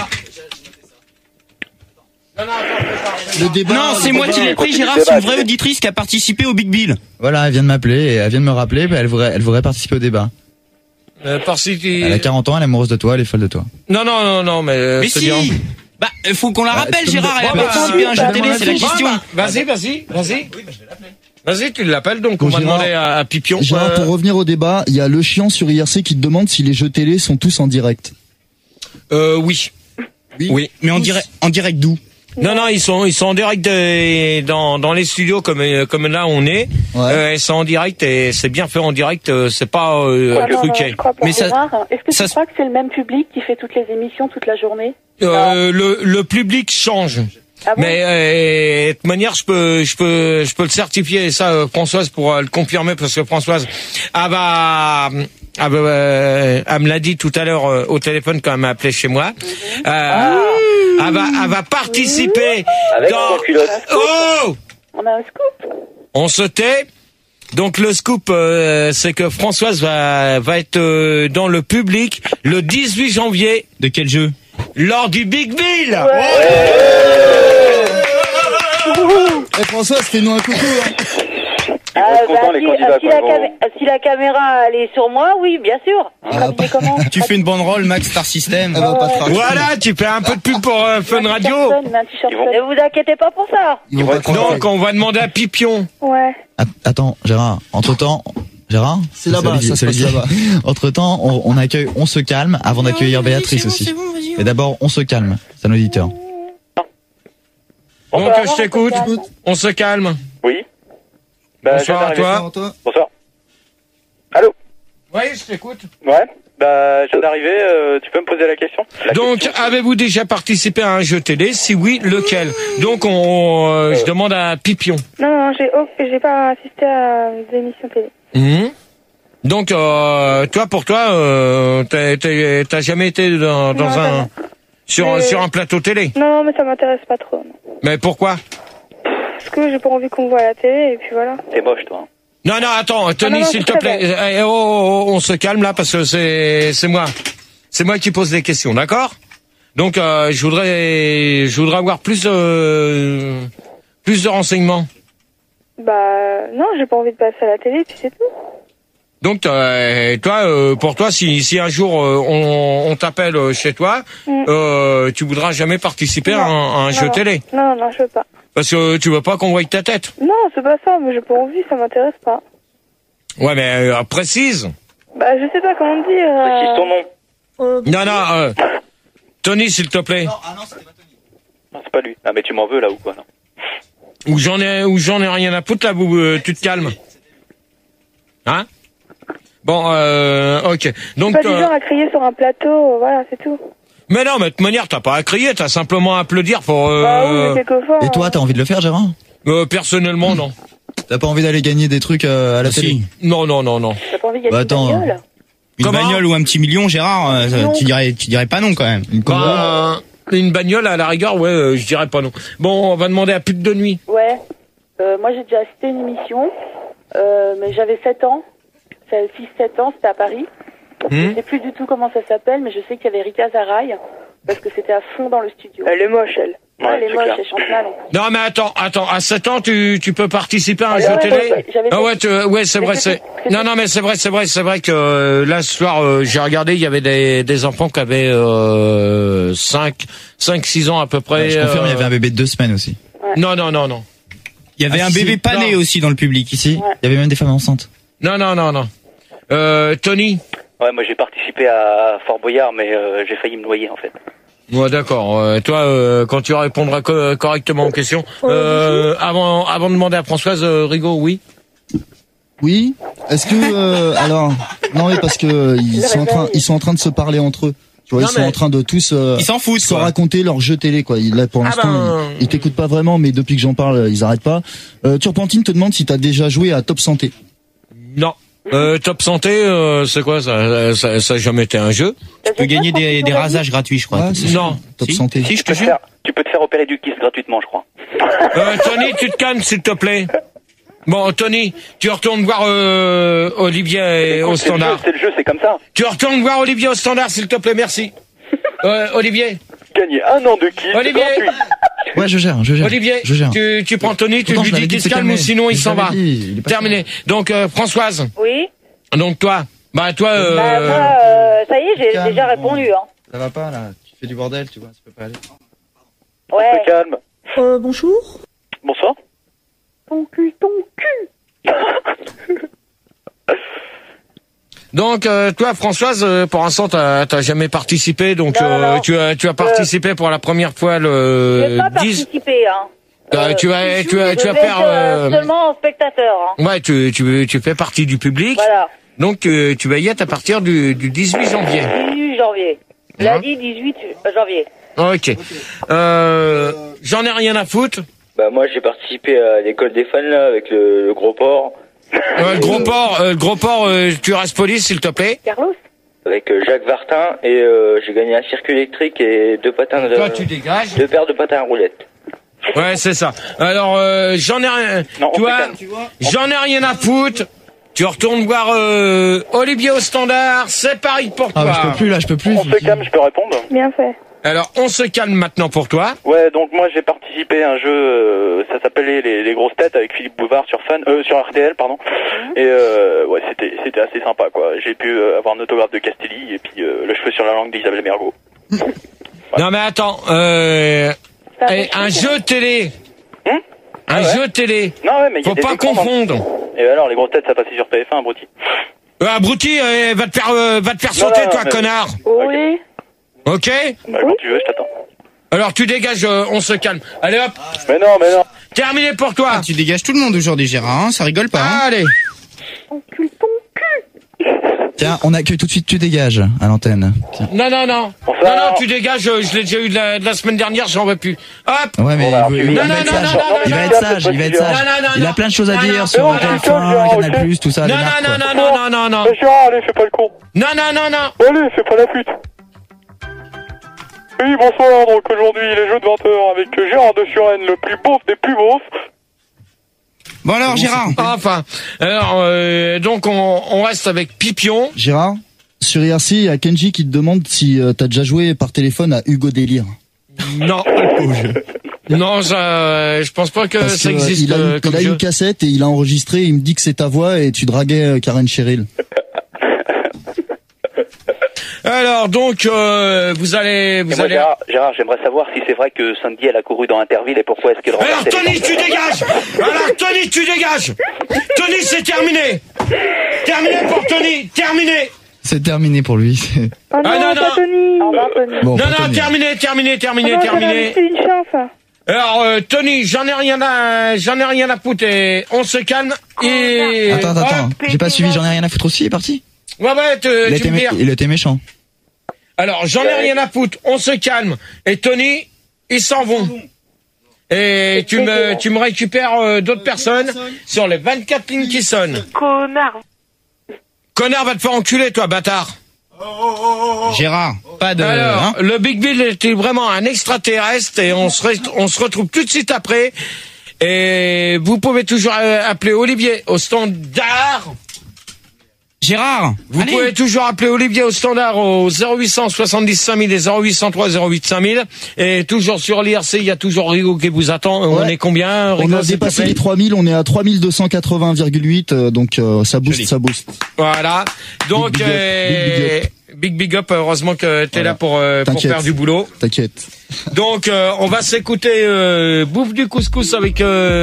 [SPEAKER 2] Non, c'est moi qui l'ai pris, Gérard, c'est une vraie auditrice qui a participé au Big Bill.
[SPEAKER 9] Voilà, elle vient de m'appeler et elle vient de me rappeler, elle voudrait participer au débat. Elle a 40 ans, elle est amoureuse de toi, elle est folle de toi.
[SPEAKER 3] Non, mais
[SPEAKER 2] si.
[SPEAKER 3] bien.
[SPEAKER 2] Bah, Il faut qu'on la rappelle, Gérard, elle a participé à un jeu télé, c'est la question.
[SPEAKER 3] Vas-y. Oui, bah, je vais l'appeler. Vas-y, tu l'appelles, donc on va demander à Pipion.
[SPEAKER 5] Gérard, pour revenir au débat, il y a le chiant sur IRC qui te demande si les jeux télé sont tous en direct.
[SPEAKER 3] Oui.
[SPEAKER 2] Mais en direct d'où?
[SPEAKER 3] Non, ils sont en direct dans les studios comme là on est. Ils sont en direct et c'est bien fait en direct, c'est pas truqué.
[SPEAKER 8] Mais ça, est-ce que tu crois que c'est le même public qui fait toutes les émissions toute la journée?
[SPEAKER 3] Le public change.
[SPEAKER 8] Ah bon?
[SPEAKER 3] Mais de toute manière, je peux le certifier, et ça Françoise pourra le confirmer, parce que Françoise elle me l'a dit tout à l'heure au téléphone quand elle m'a appelé chez moi. Elle va participer dans. Oh!
[SPEAKER 8] On a un scoop.
[SPEAKER 3] On se tait. Donc le scoop, c'est que Françoise va être dans le public le 18 janvier.
[SPEAKER 2] De quel jeu?
[SPEAKER 3] Lors du Big Bill.
[SPEAKER 5] Eh Françoise, fais-nous un coucou.
[SPEAKER 4] Si la caméra elle est sur moi, oui, bien sûr.
[SPEAKER 8] Comment?
[SPEAKER 2] Tu fais une banderole Max Star System.
[SPEAKER 3] Voilà, tu fais un peu de pub pour Fun Radio.
[SPEAKER 4] Ne vous inquiétez pas pour ça.
[SPEAKER 3] Donc on va demander à Pipion.
[SPEAKER 7] Ouais.
[SPEAKER 9] Attends, Gérard, entre-temps... Gérard?
[SPEAKER 5] C'est là-bas, ça se passe là-bas.
[SPEAKER 9] Entre-temps, on accueille On se calme avant d'accueillir Béatrice aussi. Et d'abord, On se calme, c'est un auditeur.
[SPEAKER 3] Donc je t'écoute, on se calme.
[SPEAKER 1] Oui.
[SPEAKER 3] Bonsoir à toi.
[SPEAKER 1] Bonsoir. Allô?
[SPEAKER 3] Oui, je t'écoute.
[SPEAKER 1] Ouais. Je viens d'arriver, tu peux me poser la question?
[SPEAKER 3] Donc, avez-vous déjà participé à un jeu télé? Si oui, lequel? Donc, je demande à Pipion.
[SPEAKER 7] Non, j'ai pas assisté à des émissions télé.
[SPEAKER 3] Donc, pour toi, t'as jamais été sur un plateau télé?
[SPEAKER 7] Non, mais ça m'intéresse pas trop. Non.
[SPEAKER 3] Mais pourquoi?
[SPEAKER 7] Parce que j'ai pas envie qu'on me voit à la télé, et puis voilà.
[SPEAKER 1] T'es moche, toi.
[SPEAKER 3] Non, attends, Tony, s'il te plaît. On se calme là, parce que c'est moi. C'est moi qui pose les questions, d'accord? Donc, je voudrais avoir plus de renseignements.
[SPEAKER 7] Non, j'ai pas envie de passer à la télé, puis c'est tout.
[SPEAKER 3] Donc, toi, pour toi, si un jour on t'appelle chez toi, tu voudras jamais participer à un jeu télé?
[SPEAKER 7] Non, je veux pas.
[SPEAKER 3] Parce que tu veux pas qu'on voie ta tête?
[SPEAKER 7] Non, c'est pas ça, mais j'ai pas envie, ça m'intéresse pas.
[SPEAKER 3] Ouais, mais précise.
[SPEAKER 7] Je sais pas comment dire.
[SPEAKER 1] Précise ton nom.
[SPEAKER 3] Non, Tony, s'il te plaît.
[SPEAKER 1] Non, c'était pas Tony. Non, c'est pas lui. Ah, mais tu m'en veux là ou quoi, non?
[SPEAKER 3] Ou j'en ai rien à foutre là, tu te calmes. Hein? Bon, ok. Donc,
[SPEAKER 7] pas du genre à crier sur un plateau, voilà, c'est tout.
[SPEAKER 3] Mais non, mais de toute manière, t'as pas à crier, t'as simplement à applaudir pour...
[SPEAKER 7] oui, mais quelquefois...
[SPEAKER 9] Et toi, t'as envie de le faire, Gérard?
[SPEAKER 3] Personnellement, non.
[SPEAKER 9] T'as pas envie d'aller gagner des trucs à la télé?
[SPEAKER 3] Non.
[SPEAKER 8] T'as pas envie de gagner une bagnole?
[SPEAKER 2] Une bagnole ou un petit million, Gérard, tu dirais pas non quand même.
[SPEAKER 3] Une bagnole, à la rigueur, ouais, je dirais pas non. Bon, on va demander à Pute de nuit.
[SPEAKER 8] Ouais. Moi, j'ai déjà assisté à une émission, mais j'avais 7 ans. 6-7 ans, c'était à Paris. Je sais plus du tout comment ça s'appelle, mais je sais qu'il y avait Rita Zaraï, parce que c'était à fond dans le studio.
[SPEAKER 7] Elle est moche, elle.
[SPEAKER 8] Ouais, elle est moche, elle chante mal.
[SPEAKER 3] Non, mais attends, à 7 ans, tu peux participer à un jeu télé? Ouais, c'est vrai, Non, mais c'est vrai que là, ce soir, j'ai regardé, il y avait des enfants qui avaient 5-6 ans à peu près.
[SPEAKER 9] Je confirme, il y avait un bébé de 2 semaines aussi.
[SPEAKER 8] Ouais.
[SPEAKER 3] Non.
[SPEAKER 2] Il y avait un bébé pas né aussi dans le public ici.
[SPEAKER 9] Ouais. Il y avait même des femmes enceintes.
[SPEAKER 3] Non. Tony?
[SPEAKER 1] Ouais, moi j'ai participé à Fort Boyard, mais j'ai failli me noyer en fait.
[SPEAKER 3] Ouais, d'accord. Toi, quand tu répondras correctement aux questions, avant de demander à Françoise, Rigaud, oui?
[SPEAKER 5] Oui. Est-ce que alors non, mais parce que ils sont en train de se parler entre eux. Tu vois, ils sont en train de tous
[SPEAKER 2] ils s'en foutent,
[SPEAKER 5] se raconter leur jeu télé, quoi. Là, pour l'instant, ils t'écoutent pas vraiment, mais depuis que j'en parle, ils arrêtent pas. Turpentine te demande si t'as déjà joué à Top Santé.
[SPEAKER 3] Non. Top Santé, c'est quoi ça? Ça a jamais été un jeu.
[SPEAKER 2] Tu peux gagner des rasages gratuits, je crois.
[SPEAKER 5] Ouais,
[SPEAKER 3] non.
[SPEAKER 5] Top Santé.
[SPEAKER 2] Si, je te jure.
[SPEAKER 1] Tu peux te faire opérer du kiss gratuitement, je crois.
[SPEAKER 3] Tony, tu te calmes, s'il te plaît. Bon, Tony, tu retournes voir Olivier au standard.
[SPEAKER 1] C'est le jeu, c'est comme ça.
[SPEAKER 3] Tu retournes voir Olivier au standard, s'il te plaît, merci. Olivier.
[SPEAKER 1] Gagner 1 an de kiss.
[SPEAKER 3] Olivier.
[SPEAKER 9] Ouais, je gère.
[SPEAKER 3] Olivier,
[SPEAKER 9] je gère.
[SPEAKER 3] Tu prends Tony, tu lui dis qu'il se calme ou sinon il s'en va. Terminé. Donc, Françoise.
[SPEAKER 4] Oui.
[SPEAKER 3] Donc toi.
[SPEAKER 4] Moi, ça y est, j'ai déjà répondu, hein.
[SPEAKER 9] Ça va pas, là. Tu fais du bordel, tu vois, ça peut pas aller.
[SPEAKER 4] Ouais.
[SPEAKER 1] On se calme.
[SPEAKER 10] Bonjour.
[SPEAKER 1] Bonsoir.
[SPEAKER 8] Ton cul.
[SPEAKER 3] Donc toi Françoise, pour l'instant t'as jamais participé, donc
[SPEAKER 4] Non.
[SPEAKER 3] tu as participé pour la première fois
[SPEAKER 4] Je
[SPEAKER 3] le
[SPEAKER 4] vais pas
[SPEAKER 3] 10.
[SPEAKER 4] participer, hein.
[SPEAKER 3] Tu vas
[SPEAKER 4] Je vais
[SPEAKER 3] faire
[SPEAKER 4] être, seulement en spectateur, hein.
[SPEAKER 3] ouais, tu fais partie du public.
[SPEAKER 4] Voilà.
[SPEAKER 3] Donc tu vas y être à partir du 18 janvier.
[SPEAKER 4] 18 janvier. Lundi 18 janvier.
[SPEAKER 3] OK. J'en ai rien à foutre.
[SPEAKER 1] Bah moi j'ai participé à l'école des fans là avec le gros porc.
[SPEAKER 3] Le gros porc, tu restes police s'il te plaît.
[SPEAKER 8] Carlos.
[SPEAKER 1] Avec Jacques Vartin et j'ai gagné un circuit électrique et deux patins de.
[SPEAKER 3] Toi tu dégages.
[SPEAKER 1] Deux paires de patins à roulettes.
[SPEAKER 3] Ouais, c'est ça. Alors j'en ai rien.
[SPEAKER 1] Non,
[SPEAKER 3] tu vois, j'en ai rien à foutre. Tu retournes voir Olivier au standard, c'est pareil pour toi.
[SPEAKER 9] Ah, je peux plus.
[SPEAKER 1] On se calme, je peux répondre.
[SPEAKER 7] Bien fait.
[SPEAKER 3] Alors, on se calme maintenant pour toi.
[SPEAKER 1] Ouais, donc moi j'ai participé à un jeu, ça s'appelait les grosses têtes avec Philippe Bouvard sur sur RTL, pardon. Et ouais, c'était assez sympa quoi. J'ai pu avoir un autographe de Castelli et puis le cheveu sur la langue d'Isabelle Mergo.
[SPEAKER 3] Non mais attends, un jeu télé. Un jeu télé.
[SPEAKER 1] Non ouais, mais
[SPEAKER 3] faut pas confondre.
[SPEAKER 1] Et alors les grosses têtes ça passait sur TF1, abruti.
[SPEAKER 3] Abruti, va te faire sauter toi, connard.
[SPEAKER 8] Oui.
[SPEAKER 3] Ok.
[SPEAKER 1] Bah, quand tu veux, je t'attends.
[SPEAKER 3] Alors tu dégages, on se calme. Allez hop.
[SPEAKER 1] Mais non.
[SPEAKER 3] Terminé pour toi.
[SPEAKER 2] Tu dégages tout le monde aujourd'hui, Gérard, hein, ça rigole pas. Hein.
[SPEAKER 3] Allez.
[SPEAKER 8] Encule ton cul.
[SPEAKER 9] Tiens, on accueille tout de suite, tu dégages à l'antenne. Tiens.
[SPEAKER 3] Non, tu dégages, je l'ai déjà eu de la semaine dernière, j'en veux plus. Hop.
[SPEAKER 9] Ouais, mais il va être sage. Il a plein de choses à dire sur TF1, Canal+, tout ça.
[SPEAKER 3] Non.
[SPEAKER 1] Mais Gérard, allez, fais pas le con.
[SPEAKER 3] Non.
[SPEAKER 1] Allez, fais pas la pute. Oui, bonsoir, donc aujourd'hui, les jeux de 20h avec Gérard de Suren, le plus beauf des plus beaufs.
[SPEAKER 2] Bon alors, Gérard.
[SPEAKER 3] Enfin, alors, donc on reste avec Pipion.
[SPEAKER 5] Gérard, sur IRC, il y a Kenji qui te demande si t'as déjà joué par téléphone à Hugo Délire.
[SPEAKER 3] Non. Non, je pense pas que ça existe.
[SPEAKER 5] Il a une cassette et il a enregistré, il me dit que c'est ta voix et tu draguais Karen Cheryl.
[SPEAKER 3] Alors donc vous allez
[SPEAKER 1] Gérard, j'aimerais savoir si c'est vrai que Sandy elle a couru dans Interville et pourquoi est-ce qu'elle
[SPEAKER 3] Alors Tony, tu dégages. Tony, c'est terminé. Terminé pour Tony, terminé.
[SPEAKER 9] C'est terminé pour lui.
[SPEAKER 7] Oh non, pas Tony.
[SPEAKER 9] Bon,
[SPEAKER 3] non, terminé.
[SPEAKER 7] C'est une chance.
[SPEAKER 3] Alors Tony, j'en ai rien à foutre et on se calme et
[SPEAKER 9] Attends, j'ai pas suivi, j'en ai rien à foutre aussi, il est parti.
[SPEAKER 3] Ouais,
[SPEAKER 9] il était méchant.
[SPEAKER 3] Alors, j'en ai rien à foutre, on se calme. Et Tony, ils s'en vont. Et tu me récupères d'autres personnes sur les 24 lignes qui sonnent. Connard, va te faire enculer, toi, bâtard.
[SPEAKER 2] Gérard, pas de...
[SPEAKER 3] Alors, le Big Bill était vraiment un extraterrestre et on se retrouve tout de suite après. Et vous pouvez toujours appeler Olivier au standard.
[SPEAKER 2] Gérard,
[SPEAKER 3] vous pouvez toujours appeler Olivier au standard au 0800 70 5000 et 0803 08 5000 et toujours sur l'IRC, il y a toujours Rigo qui vous attend. Ouais. On est combien, Rigo?
[SPEAKER 5] On a dépassé les 3000, on est à 3280,8 donc ça booste.
[SPEAKER 3] Voilà. Donc big up, heureusement que t'es là pour faire du boulot.
[SPEAKER 5] T'inquiète.
[SPEAKER 3] Donc on va s'écouter bouffe du couscous avec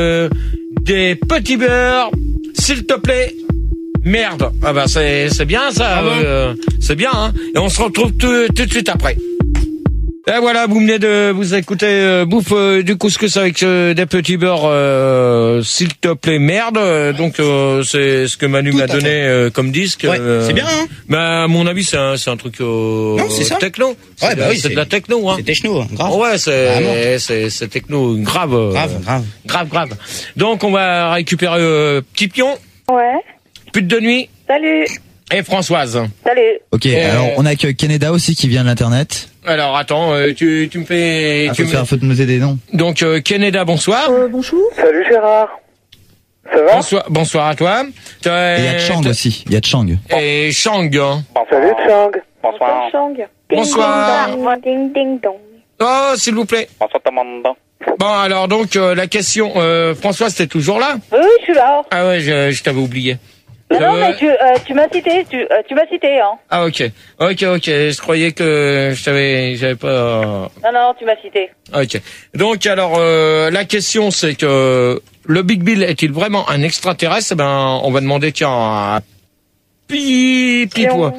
[SPEAKER 3] des petits beurres, s'il te plaît. Merde. Ah bah c'est bien ça. C'est bien hein. Et on se retrouve tout de suite après. Et voilà, vous venez de vous écouter bouffe du couscous avec des petits beurres, s'il te plaît, merde. Donc c'est ce que Manu m'a donné comme disque.
[SPEAKER 2] Ouais, c'est bien. Hein.
[SPEAKER 3] Bah à mon avis c'est un truc techno.
[SPEAKER 2] Ouais, bah oui,
[SPEAKER 3] c'est de la techno. Hein.
[SPEAKER 2] C'est techno, grave.
[SPEAKER 3] Ouais, c'est techno, grave. Grave. Donc on va récupérer Petit Pion.
[SPEAKER 7] Ouais.
[SPEAKER 3] Pute de nuit.
[SPEAKER 7] Salut.
[SPEAKER 3] Et Françoise.
[SPEAKER 7] Salut.
[SPEAKER 9] Ok, alors on a que Canada aussi qui vient de l'internet.
[SPEAKER 3] Alors attends, tu me fais...
[SPEAKER 9] faut te noter des noms.
[SPEAKER 3] Donc Canada, bonsoir.
[SPEAKER 10] Bonjour.
[SPEAKER 1] Salut Gérard. Ça va?
[SPEAKER 3] Bonsoir à toi.
[SPEAKER 9] Et il y a Chang aussi, il y a Chang.
[SPEAKER 3] Et Chang.
[SPEAKER 1] Salut Chang. Bonsoir.
[SPEAKER 3] Bonsoir.
[SPEAKER 7] Ding ding dong.
[SPEAKER 3] Oh, s'il vous plaît.
[SPEAKER 1] Bonsoir Tamanda.
[SPEAKER 3] Bon, alors donc la question, Françoise, t'es toujours là?
[SPEAKER 4] Oui, je suis là.
[SPEAKER 3] Ah ouais, je t'avais oublié.
[SPEAKER 4] Non, mais tu m'as cité, tu m'as cité, hein.
[SPEAKER 3] Ah, ok. Je croyais que j'avais pas...
[SPEAKER 4] Non, tu m'as cité.
[SPEAKER 3] Ok. Donc, alors, la question, c'est que le Big Bill est-il vraiment un extraterrestre? Eh ben, on va demander, tiens, à Pipion.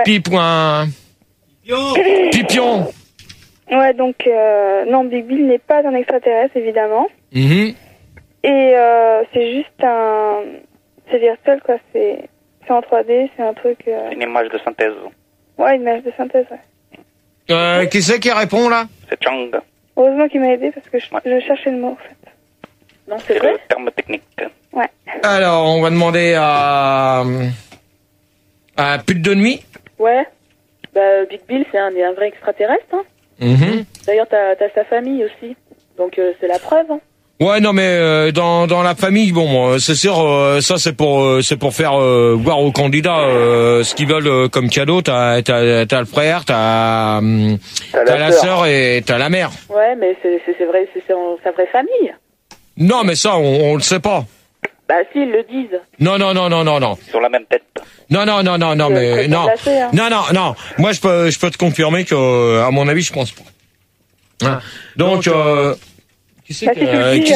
[SPEAKER 7] Ouais, donc, non, Big Bill n'est pas un extraterrestre, évidemment.
[SPEAKER 3] Mm-hmm.
[SPEAKER 7] Et c'est juste un... C'est virtuel, quoi. C'est en 3D, c'est un truc...
[SPEAKER 1] C'est une image de synthèse.
[SPEAKER 7] Ouais, une image de synthèse, ouais.
[SPEAKER 3] Qui c'est qui répond, là?
[SPEAKER 1] C'est Chang.
[SPEAKER 7] Heureusement qu'il m'a aidé, parce que je cherchais le mot, en fait.
[SPEAKER 8] Non, c'est
[SPEAKER 1] le terme technique.
[SPEAKER 7] Ouais.
[SPEAKER 3] Alors, on va demander à Pute de nuit.
[SPEAKER 8] Ouais. Bah, Big Bill, c'est un vrai extraterrestre, hein.
[SPEAKER 3] Mm-hmm.
[SPEAKER 8] D'ailleurs, t'as sa famille aussi. Donc, c'est la preuve, hein.
[SPEAKER 3] Ouais, non, mais dans la famille, bon, c'est sûr, ça c'est pour faire voir aux candidats ce qu'ils veulent comme cadeau. T'as le frère, t'as la sœur et t'as la mère.
[SPEAKER 8] Ouais, mais c'est vrai, c'est sa vraie famille.
[SPEAKER 3] Non, mais ça, on le sait pas.
[SPEAKER 8] Bah, si, ils le disent.
[SPEAKER 3] Non.
[SPEAKER 1] Sur la même tête.
[SPEAKER 3] Non, mais non. Non. Moi, je peux te confirmer que, à mon avis, je pense pas. Hein. Donc, qui c'est qui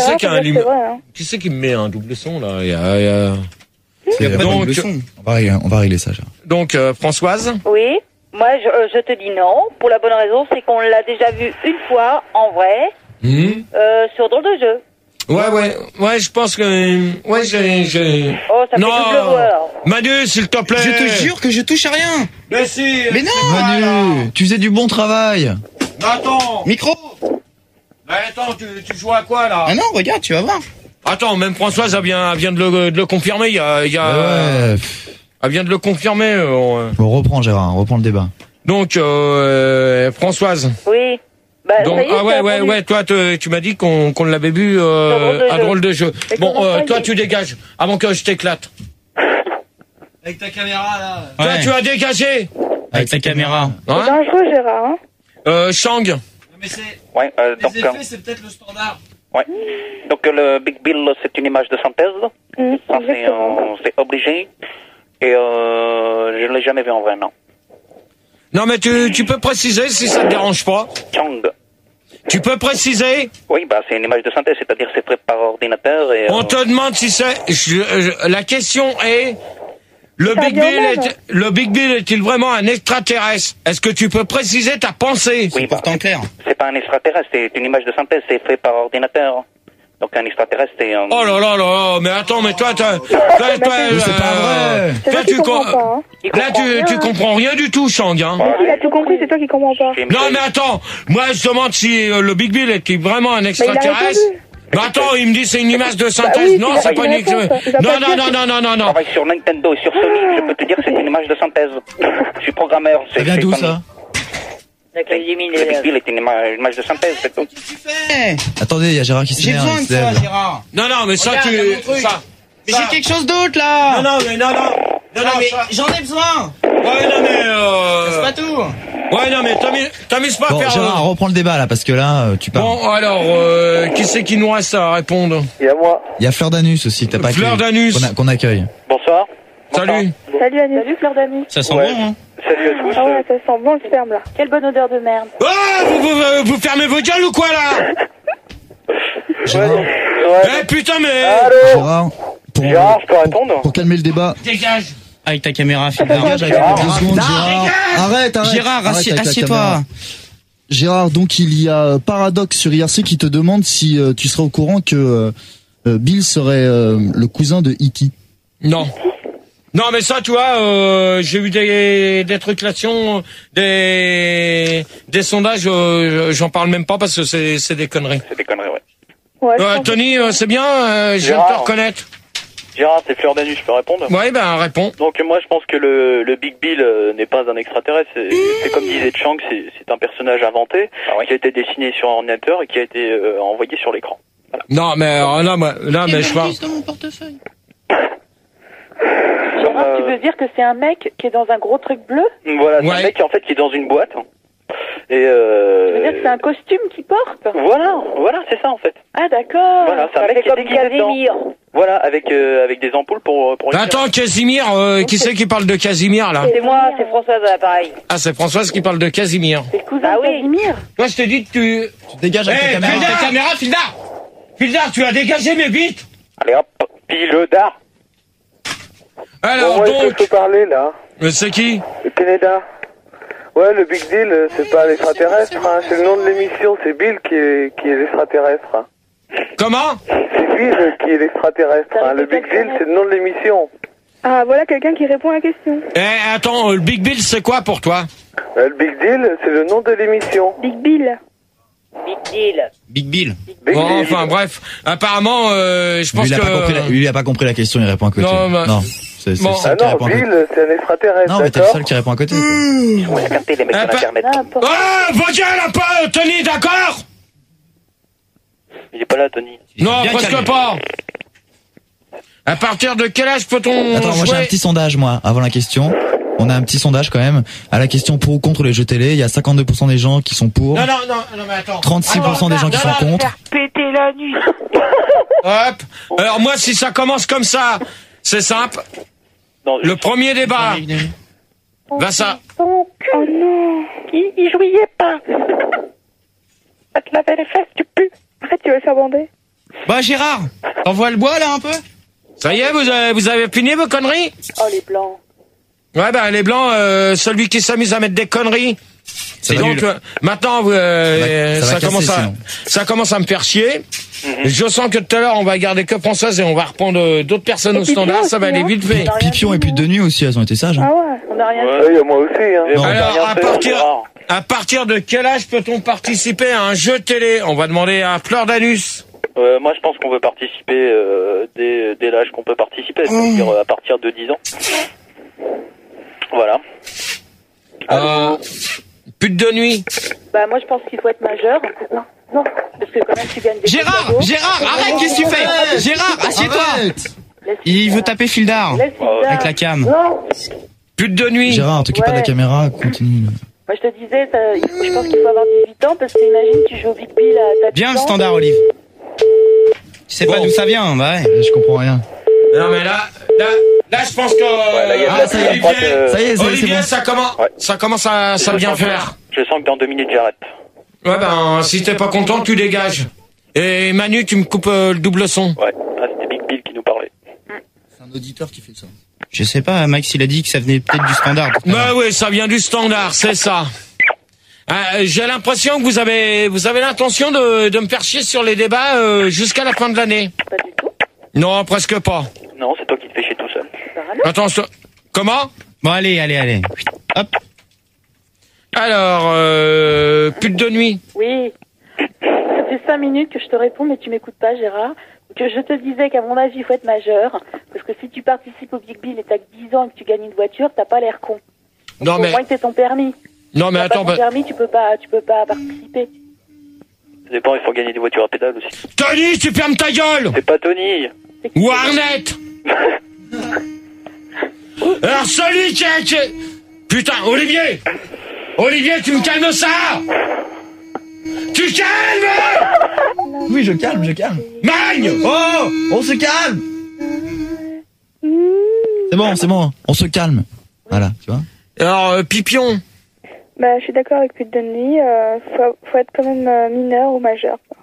[SPEAKER 3] me met un double son là? Il y a
[SPEAKER 9] donc on va régler ça.
[SPEAKER 3] Donc Françoise.
[SPEAKER 4] Oui. Moi, je te dis non. Pour la bonne raison, c'est qu'on l'a déjà vu une fois en vrai sur Drôle de jeu.
[SPEAKER 3] Ouais, je pense que j'ai.
[SPEAKER 4] Oh, ça fait double voix, alors.
[SPEAKER 3] Manu, s'il te plaît.
[SPEAKER 9] Je te jure que je touche à rien.
[SPEAKER 3] Mais si.
[SPEAKER 9] Mais non, Manu, tu faisais du bon travail.
[SPEAKER 3] Attends.
[SPEAKER 9] Micro.
[SPEAKER 3] Mais attends, tu joues à quoi là?
[SPEAKER 9] Ah non, regarde, tu vas voir.
[SPEAKER 3] Attends, même Françoise elle vient de le confirmer. Il y a.
[SPEAKER 9] Ouais.
[SPEAKER 3] Elle vient de le confirmer.
[SPEAKER 9] Bon, reprends Gérard, reprends le débat.
[SPEAKER 3] Donc Françoise.
[SPEAKER 4] Oui. Bah,
[SPEAKER 3] donc
[SPEAKER 4] ça y est,
[SPEAKER 3] ouais. Toi, tu m'as dit qu'on l'avait vu à Drôle de jeu. Bon, toi, tu dégages avant que je t'éclate.
[SPEAKER 2] Avec ta caméra là.
[SPEAKER 3] Toi, tu as dégagé.
[SPEAKER 2] Avec ta caméra.
[SPEAKER 7] C'est dangereux, Gérard, hein.
[SPEAKER 3] Chang.
[SPEAKER 2] Mais c'est.
[SPEAKER 1] Ouais,
[SPEAKER 2] les effets, c'est peut-être le standard.
[SPEAKER 1] Ouais. Donc le Big Bill, c'est une image de synthèse. Ça, c'est obligé. Et je l'ai jamais vu en vrai, non.
[SPEAKER 3] Non, mais tu peux préciser si ça te dérange pas.
[SPEAKER 1] Chang.
[SPEAKER 3] Tu peux préciser?
[SPEAKER 1] Oui, bah c'est une image de synthèse, c'est-à-dire c'est fait par ordinateur et.
[SPEAKER 3] On te demande si c'est. La question est. Le Big Bill est-il vraiment un extraterrestre? Est-ce que tu peux préciser ta pensée?
[SPEAKER 1] Oui, pourtant clair. C'est pas un extraterrestre, c'est une image de synthèse, c'est fait par ordinateur. Donc un extraterrestre, c'est un...
[SPEAKER 3] Oh là, mais attends, mais toi,
[SPEAKER 9] c'est pas vrai.
[SPEAKER 3] Là, tu comprends rien du tout, Chang, hein.
[SPEAKER 7] Il a tout compris, c'est toi qui comprends pas.
[SPEAKER 3] Non, mais attends, moi, je demande si le Big Bill est vraiment un extraterrestre. Mais attends, il me dit c'est une image de synthèse. Non, c'est pas une image. Non.
[SPEAKER 1] Je travaille sur Nintendo et sur Sony, je peux te dire que c'est une image de synthèse. Je suis programmeur.
[SPEAKER 9] Ça vient d'où ça?
[SPEAKER 1] Le Big Bill est une image de synthèse, c'est tout.
[SPEAKER 9] Attendez, il y a Gérard qui s'énerve.
[SPEAKER 2] J'ai besoin de ça, Gérard.
[SPEAKER 3] Non, mais ça,
[SPEAKER 2] Mais j'ai quelque chose d'autre là.
[SPEAKER 3] Non,
[SPEAKER 2] mais j'en ai besoin.
[SPEAKER 3] Ouais, non, mais
[SPEAKER 2] c'est pas tout.
[SPEAKER 3] Ouais, non, mais t'amuses pas à faire...
[SPEAKER 9] Gérard, reprends le débat, là, parce que là, tu parles.
[SPEAKER 3] Bon, alors, qui c'est qui nous reste à répondre?
[SPEAKER 1] Il y a moi.
[SPEAKER 9] Il y a Fleur d'Anus aussi, que t'as pas accueilli.
[SPEAKER 3] Fleur d'Anus.
[SPEAKER 9] Qu'on accueille.
[SPEAKER 1] Bonsoir.
[SPEAKER 3] Salut.
[SPEAKER 7] Salut, Anus.
[SPEAKER 8] Salut, Fleur d'Anus.
[SPEAKER 2] Ça sent bon, hein.
[SPEAKER 1] Salut à tous.
[SPEAKER 7] Ah ouais, ça sent bon le sperme, là.
[SPEAKER 8] Quelle bonne odeur de merde.
[SPEAKER 3] Vous fermez vos gueules ou quoi, là?
[SPEAKER 9] Gérard.
[SPEAKER 3] Eh, putain, mais...
[SPEAKER 9] Gérard,
[SPEAKER 1] Gérard, je peux répondre?
[SPEAKER 5] Pour calmer le débat.
[SPEAKER 3] Dégage.
[SPEAKER 2] Avec ta caméra, file
[SPEAKER 5] Dégage avec la 2 secondes, Gérard. Arrête.
[SPEAKER 2] Gérard, assieds-toi.
[SPEAKER 5] Gérard, donc il y a Paradox sur IRC qui te demande si tu serais au courant que Bill serait le cousin de E.T.
[SPEAKER 3] Non. Non, mais ça, tu vois, j'ai eu des trucs là-dessus, des sondages, j'en parle même pas parce que c'est des conneries.
[SPEAKER 1] C'est des conneries, ouais.
[SPEAKER 7] Ouais,
[SPEAKER 3] Tony, c'est bien, je viens de te reconnaître.
[SPEAKER 1] Gérard, c'est Fleur d'Anus, je peux répondre?
[SPEAKER 3] Ouais, ben, réponds.
[SPEAKER 1] Donc moi, je pense que le Big Bill n'est pas un extraterrestre. C'est comme disait Chang, c'est un personnage inventé qui a été dessiné sur ordinateur et qui a été envoyé sur l'écran. Voilà.
[SPEAKER 3] Non, mais là, mais je parle.
[SPEAKER 2] dans mon portefeuille.
[SPEAKER 8] Gérard, tu veux dire que c'est un mec qui est dans un gros truc bleu?
[SPEAKER 1] Voilà, c'est un mec en fait qui est dans une boîte. Et
[SPEAKER 8] Tu veux dire que c'est un costume qu'il porte?
[SPEAKER 1] Voilà, c'est ça en fait.
[SPEAKER 8] Ah d'accord.
[SPEAKER 1] Voilà, c'est un mec qui est déguisé dedans. Voilà, avec des ampoules pour
[SPEAKER 3] Attends, Casimir, qui c'est qui parle de Casimir, là?
[SPEAKER 4] C'est moi, c'est Françoise à l'appareil.
[SPEAKER 3] Ah, c'est Françoise qui parle de Casimir.
[SPEAKER 8] C'est le cousin de Casimir.
[SPEAKER 3] Moi, je t'ai dit que tu
[SPEAKER 9] dégages avec ta caméra.
[SPEAKER 3] Ta caméra, Fildar! Fildar, tu as dégagé mes bites!
[SPEAKER 1] Allez hop, Pilodard.
[SPEAKER 3] Alors,
[SPEAKER 10] bon, moi, je peux parler, là.
[SPEAKER 3] Mais c'est qui?
[SPEAKER 10] Le Canada. Ouais, le Big Deal, c'est pas l'extraterrestre, hein. C'est le nom de l'émission, c'est Bill qui est l'extraterrestre. Hein.
[SPEAKER 3] Comment?
[SPEAKER 10] C'est Bill qui est l'extraterrestre, hein. Le Big Deal, c'est le nom de l'émission.
[SPEAKER 7] Ah, voilà quelqu'un qui répond à la question.
[SPEAKER 3] Attends, le Big Bill, c'est quoi pour toi?
[SPEAKER 10] Le Big Deal, c'est le nom de l'émission.
[SPEAKER 7] Big Bill.
[SPEAKER 4] Big Deal.
[SPEAKER 2] Big Bill.
[SPEAKER 3] Bon, enfin, bref. Apparemment, je pense
[SPEAKER 9] lui, il a pas compris la question, il répond à côté.
[SPEAKER 3] Non, bah...
[SPEAKER 9] non. C'est
[SPEAKER 3] bon.
[SPEAKER 9] ça qui répond à côté.
[SPEAKER 10] Bill, c'est un extraterrestre.
[SPEAKER 9] Non, mais t'es le seul qui répond à côté.
[SPEAKER 1] On a capté les mecs sur Internet.
[SPEAKER 3] Vos gueules, pas Tony, d'accord?
[SPEAKER 1] Il est pas là, Tony.
[SPEAKER 3] Non, presque pas. À partir de quel âge peut-on
[SPEAKER 9] Attends, moi j'ai un petit sondage, moi, avant la question. On a un petit sondage quand même. À la question pour ou contre les jeux télé, il y a 52% des gens qui sont pour.
[SPEAKER 3] Non, mais attends.
[SPEAKER 9] 36% des gens qui sont contre.
[SPEAKER 8] Faire péter la nuit.
[SPEAKER 3] Hop. Alors moi, si ça commence comme ça, c'est simple.
[SPEAKER 1] Non,
[SPEAKER 3] le premier débat. Va ça.
[SPEAKER 8] Oh non. Il jouillait pas. Ça te lavait les fesses, tu pues.
[SPEAKER 7] Arrête, tu vas le faire bander.
[SPEAKER 2] Bah Gérard, t'envoies le bois là un peu?
[SPEAKER 3] Ça y est, vous avez fini vos conneries?
[SPEAKER 8] Oh les blancs.
[SPEAKER 3] Ouais, ben les blancs, celui qui s'amuse à mettre des conneries. C'est donc maintenant ça commence à me faire chier. Je sens que tout à l'heure on va garder que Françoise et on va reprendre d'autres personnes au standard, ça va aller vite fait.
[SPEAKER 9] Pipion et puis de nuit aussi, elles ont été sages. Hein.
[SPEAKER 7] Ah ouais,
[SPEAKER 8] on a rien
[SPEAKER 10] fait. Moi aussi. Hein.
[SPEAKER 3] Alors à partir de quel âge peut-on participer à un jeu télé? On va demander à Fleur d'Anus.
[SPEAKER 1] Moi je pense qu'on peut participer dès l'âge qu'on peut participer, c'est-à-dire à partir de 10 ans. Voilà.
[SPEAKER 3] Pute de nuit.
[SPEAKER 8] Bah moi je pense qu'il faut être majeur. Non, parce que quand même tu gagnes des
[SPEAKER 2] Gérard, arrête, qu'est-ce que tu fais? Gérard, assieds-toi. Il veut taper Fildar avec la cam.
[SPEAKER 8] Non.
[SPEAKER 3] Pute de nuit.
[SPEAKER 9] Gérard, t'occupe pas de la caméra, continue.
[SPEAKER 8] Moi je te disais, je pense qu'il faut avoir 18 ans parce que imagine tu joues au Big Bill à ta
[SPEAKER 2] Bien le standard, Olive. Tu sais pas d'où ça vient, bah ouais.
[SPEAKER 9] Je comprends rien.
[SPEAKER 3] Non mais là je pense que Olivier, ça commence à bien faire.
[SPEAKER 1] Je sens que dans 2 minutes j'arrête.
[SPEAKER 3] Ouais ben si t'es pas content tu dégages. Et Manu tu me coupes le double son.
[SPEAKER 1] Ouais, c'était Big Bill qui nous parlait.
[SPEAKER 5] C'est un auditeur qui fait ça.
[SPEAKER 2] Je sais pas, Max il a dit que ça venait peut-être du standard.
[SPEAKER 3] Bah oui, ça vient du standard, c'est ça. J'ai l'impression que vous avez l'intention de me faire chier sur les débats jusqu'à la fin de l'année.
[SPEAKER 8] Pas du tout.
[SPEAKER 3] Non, presque pas.
[SPEAKER 1] Non, c'est toi qui te fais chier tout seul.
[SPEAKER 3] Attends, comment?
[SPEAKER 2] Bon, allez. Hop.
[SPEAKER 3] Alors, pute de nuit.
[SPEAKER 8] Oui. Ça fait 5 minutes que je te réponds, mais tu m'écoutes pas, Gérard. Que je te disais qu'à mon avis, il faut être majeur. Parce que si tu participes au Big Bill et t'as que 10 ans et que tu gagnes une voiture, t'as pas l'air con. Donc,
[SPEAKER 3] non, mais...
[SPEAKER 8] Au moins que t'aies ton permis.
[SPEAKER 3] Non, mais attends...
[SPEAKER 8] Pas ton permis, tu peux pas participer.
[SPEAKER 1] Ça dépend, il faut gagner des voitures à pédales aussi.
[SPEAKER 3] Tony, tu fermes ta gueule!
[SPEAKER 1] C'est pas Tony!
[SPEAKER 3] Ou Arnett! Alors celui qui... Putain, Olivier, tu me calmes ça! Tu calmes!
[SPEAKER 9] Oui, je calme.
[SPEAKER 3] Magne!
[SPEAKER 9] Oh! On se calme! C'est bon, on se calme. Voilà, tu vois.
[SPEAKER 3] Alors, Pipion.
[SPEAKER 7] Bah, je suis d'accord avec Pute de nuit. Faut être quand même mineur ou majeur. Quoi.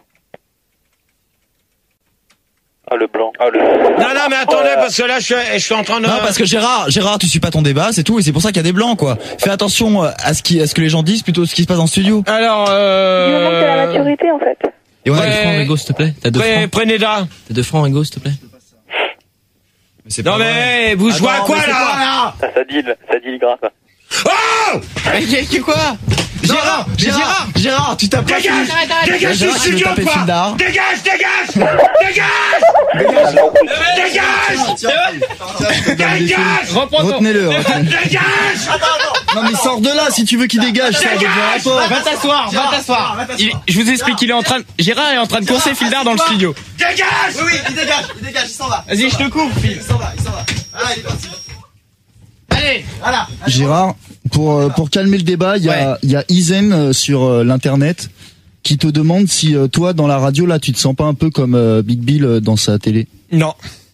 [SPEAKER 1] Ah, le blanc.
[SPEAKER 3] Non, mais attendez, parce que là, je suis en train de...
[SPEAKER 9] Non, parce que Gérard, tu suis pas ton débat, c'est tout, et c'est pour ça qu'il y a des blancs, quoi. Fais attention à ce que les gens disent, plutôt ce qui se passe en studio.
[SPEAKER 3] Alors,
[SPEAKER 7] Il me manque de la maturité, en fait.
[SPEAKER 9] Et on a
[SPEAKER 2] 2 francs, Rigo, s'il te plaît. T'as 2 francs.
[SPEAKER 3] Prénéda.
[SPEAKER 2] T'as 2 francs, Rigo, s'il te plaît.
[SPEAKER 3] Non, mais vous jouez à quoi, là?
[SPEAKER 1] Ça dit grave.
[SPEAKER 3] Oh!
[SPEAKER 2] Quoi?
[SPEAKER 9] Gérard, tu tapes pas.
[SPEAKER 3] Dégage du studio, quoi! Dégage!
[SPEAKER 5] Retenez-le.
[SPEAKER 3] Dégage!
[SPEAKER 5] Non mais sors de là si tu veux qu'il dégage. Ça
[SPEAKER 2] Va t'asseoir. Je vous explique, Gérard est en train de courser Fildar dans le studio.
[SPEAKER 3] Dégage!
[SPEAKER 9] Oui, il dégage, il s'en va.
[SPEAKER 2] Vas-y, je te coupe.
[SPEAKER 9] Il s'en va. Ah, il est parti.
[SPEAKER 2] Allez,
[SPEAKER 9] voilà.
[SPEAKER 5] Gérard, pour calmer le débat, il y a Izen sur l'internet qui te demande si toi dans la radio là tu te sens pas un peu comme Big Bill dans sa télé.
[SPEAKER 3] Non.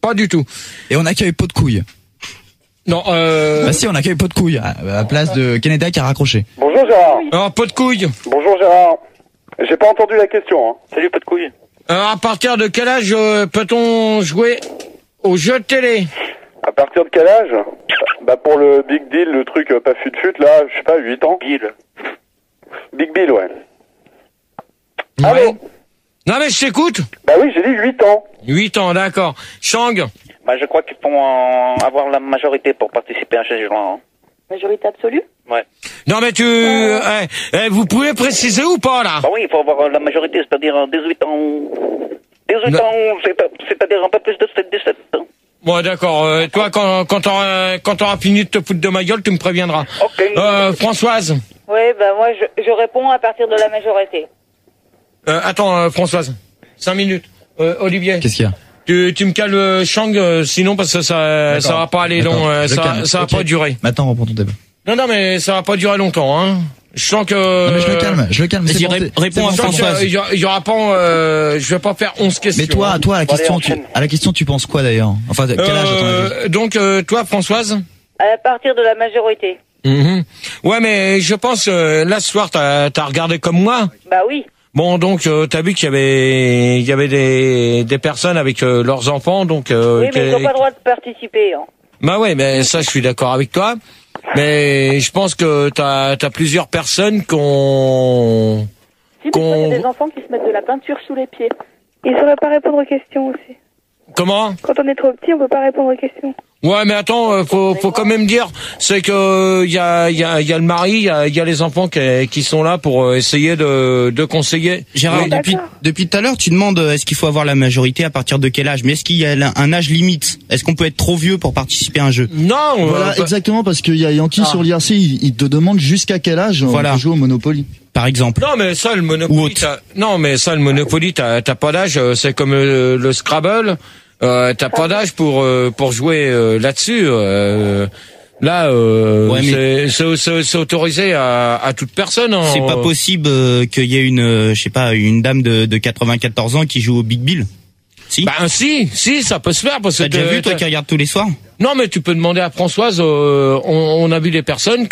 [SPEAKER 3] pas du tout.
[SPEAKER 9] Et on accueille Pot de couille.
[SPEAKER 3] Non,
[SPEAKER 9] Bah si, on accueille Pot de couille, à la place de Canada qui a raccroché.
[SPEAKER 10] Bonjour Gérard.
[SPEAKER 3] Alors, Pot de couille.
[SPEAKER 10] Bonjour Gérard. J'ai pas entendu la question. Hein.
[SPEAKER 1] Salut, pas de couilles.
[SPEAKER 3] À partir de quel âge peut-on jouer aux jeux de télé?
[SPEAKER 10] À partir de quel âge? Bah pour le Big Deal, le truc pas fut là, je sais pas, 8 ans. Big Bill, ouais. Allô?
[SPEAKER 3] Non mais je t'écoute.
[SPEAKER 10] Bah oui, j'ai dit 8 ans.
[SPEAKER 3] 8 ans, d'accord. Shang.
[SPEAKER 1] Bah, je crois qu'il faut avoir la majorité pour participer à un changement. Hein.
[SPEAKER 8] Majorité absolue?
[SPEAKER 1] Ouais.
[SPEAKER 3] Non mais vous pouvez préciser ou pas là?
[SPEAKER 1] Bah oui, il faut avoir la majorité, c'est-à-dire 18 ans. 18 ans, c'est-à-dire un peu plus de 17 ans.
[SPEAKER 3] Bon d'accord, toi quand t'auras fini de te foutre de ma gueule, tu me préviendras.
[SPEAKER 1] Ok.
[SPEAKER 3] Françoise.
[SPEAKER 4] Oui, ben moi je réponds à partir de la majorité.
[SPEAKER 3] Attends Françoise, 5 minutes. Olivier.
[SPEAKER 9] Qu'est-ce qu'il y a?
[SPEAKER 3] Tu me calmes Shang, sinon parce que ça va pas aller long, ça va pas durer.
[SPEAKER 9] Maintenant, reprends ton débat.
[SPEAKER 3] Non mais ça va pas durer longtemps, hein. Je sens que.
[SPEAKER 9] Non mais je le calme.
[SPEAKER 2] Réponds à Françoise.
[SPEAKER 3] Il y aura pas, je vais pas faire 11 questions.
[SPEAKER 9] Mais toi, à la question, tu penses quoi d'ailleurs? Enfin, quel âge à ton avis?
[SPEAKER 3] Donc, toi, Françoise?
[SPEAKER 4] À partir de la majorité.
[SPEAKER 3] Ouais, mais je pense, là, ce soir, t'as regardé comme moi?
[SPEAKER 4] Bah oui.
[SPEAKER 3] Bon, donc, t'as vu qu'il y avait des personnes avec leurs enfants, donc.
[SPEAKER 4] Oui, mais ils n'ont pas le droit de participer. Hein.
[SPEAKER 3] Bah ouais, mais ça, je suis d'accord avec toi. Mais je pense que t'as plusieurs personnes
[SPEAKER 8] Si, mais il y a des enfants qui se mettent de la peinture sous les pieds.
[SPEAKER 7] Ils sauraient pas répondre aux questions aussi.
[SPEAKER 3] Comment?
[SPEAKER 7] Quand on est trop petit, on peut pas répondre aux questions.
[SPEAKER 3] Ouais, mais attends, faut quand même dire, c'est que il y a le mari, il y a les enfants qui sont là pour essayer de conseiller.
[SPEAKER 2] Gérard, depuis tout à l'heure, tu demandes est-ce qu'il faut avoir la majorité à partir de quel âge? Mais est-ce qu'il y a un âge limite? Est-ce qu'on peut être trop vieux pour participer à un jeu?
[SPEAKER 3] Non.
[SPEAKER 5] Voilà, exactement, parce qu'il y a Yankee sur l'IRC, il te demande jusqu'à quel âge on peut jouer au Monopoly.
[SPEAKER 2] Par exemple.
[SPEAKER 3] Non, mais ça, le Monopoly, t'as pas d'âge, c'est comme le Scrabble. T'as pas d'âge pour jouer là-dessus. C'est autorisé à toute personne. Hein.
[SPEAKER 2] C'est pas possible qu'il y ait une dame de 94 ans qui joue au Big Bill. Si.
[SPEAKER 3] Ben si, ça peut se faire parce que
[SPEAKER 2] t'as déjà vu toi qui regarde tous les soirs.
[SPEAKER 3] Non, mais tu peux demander à Françoise. On a vu des personnes qui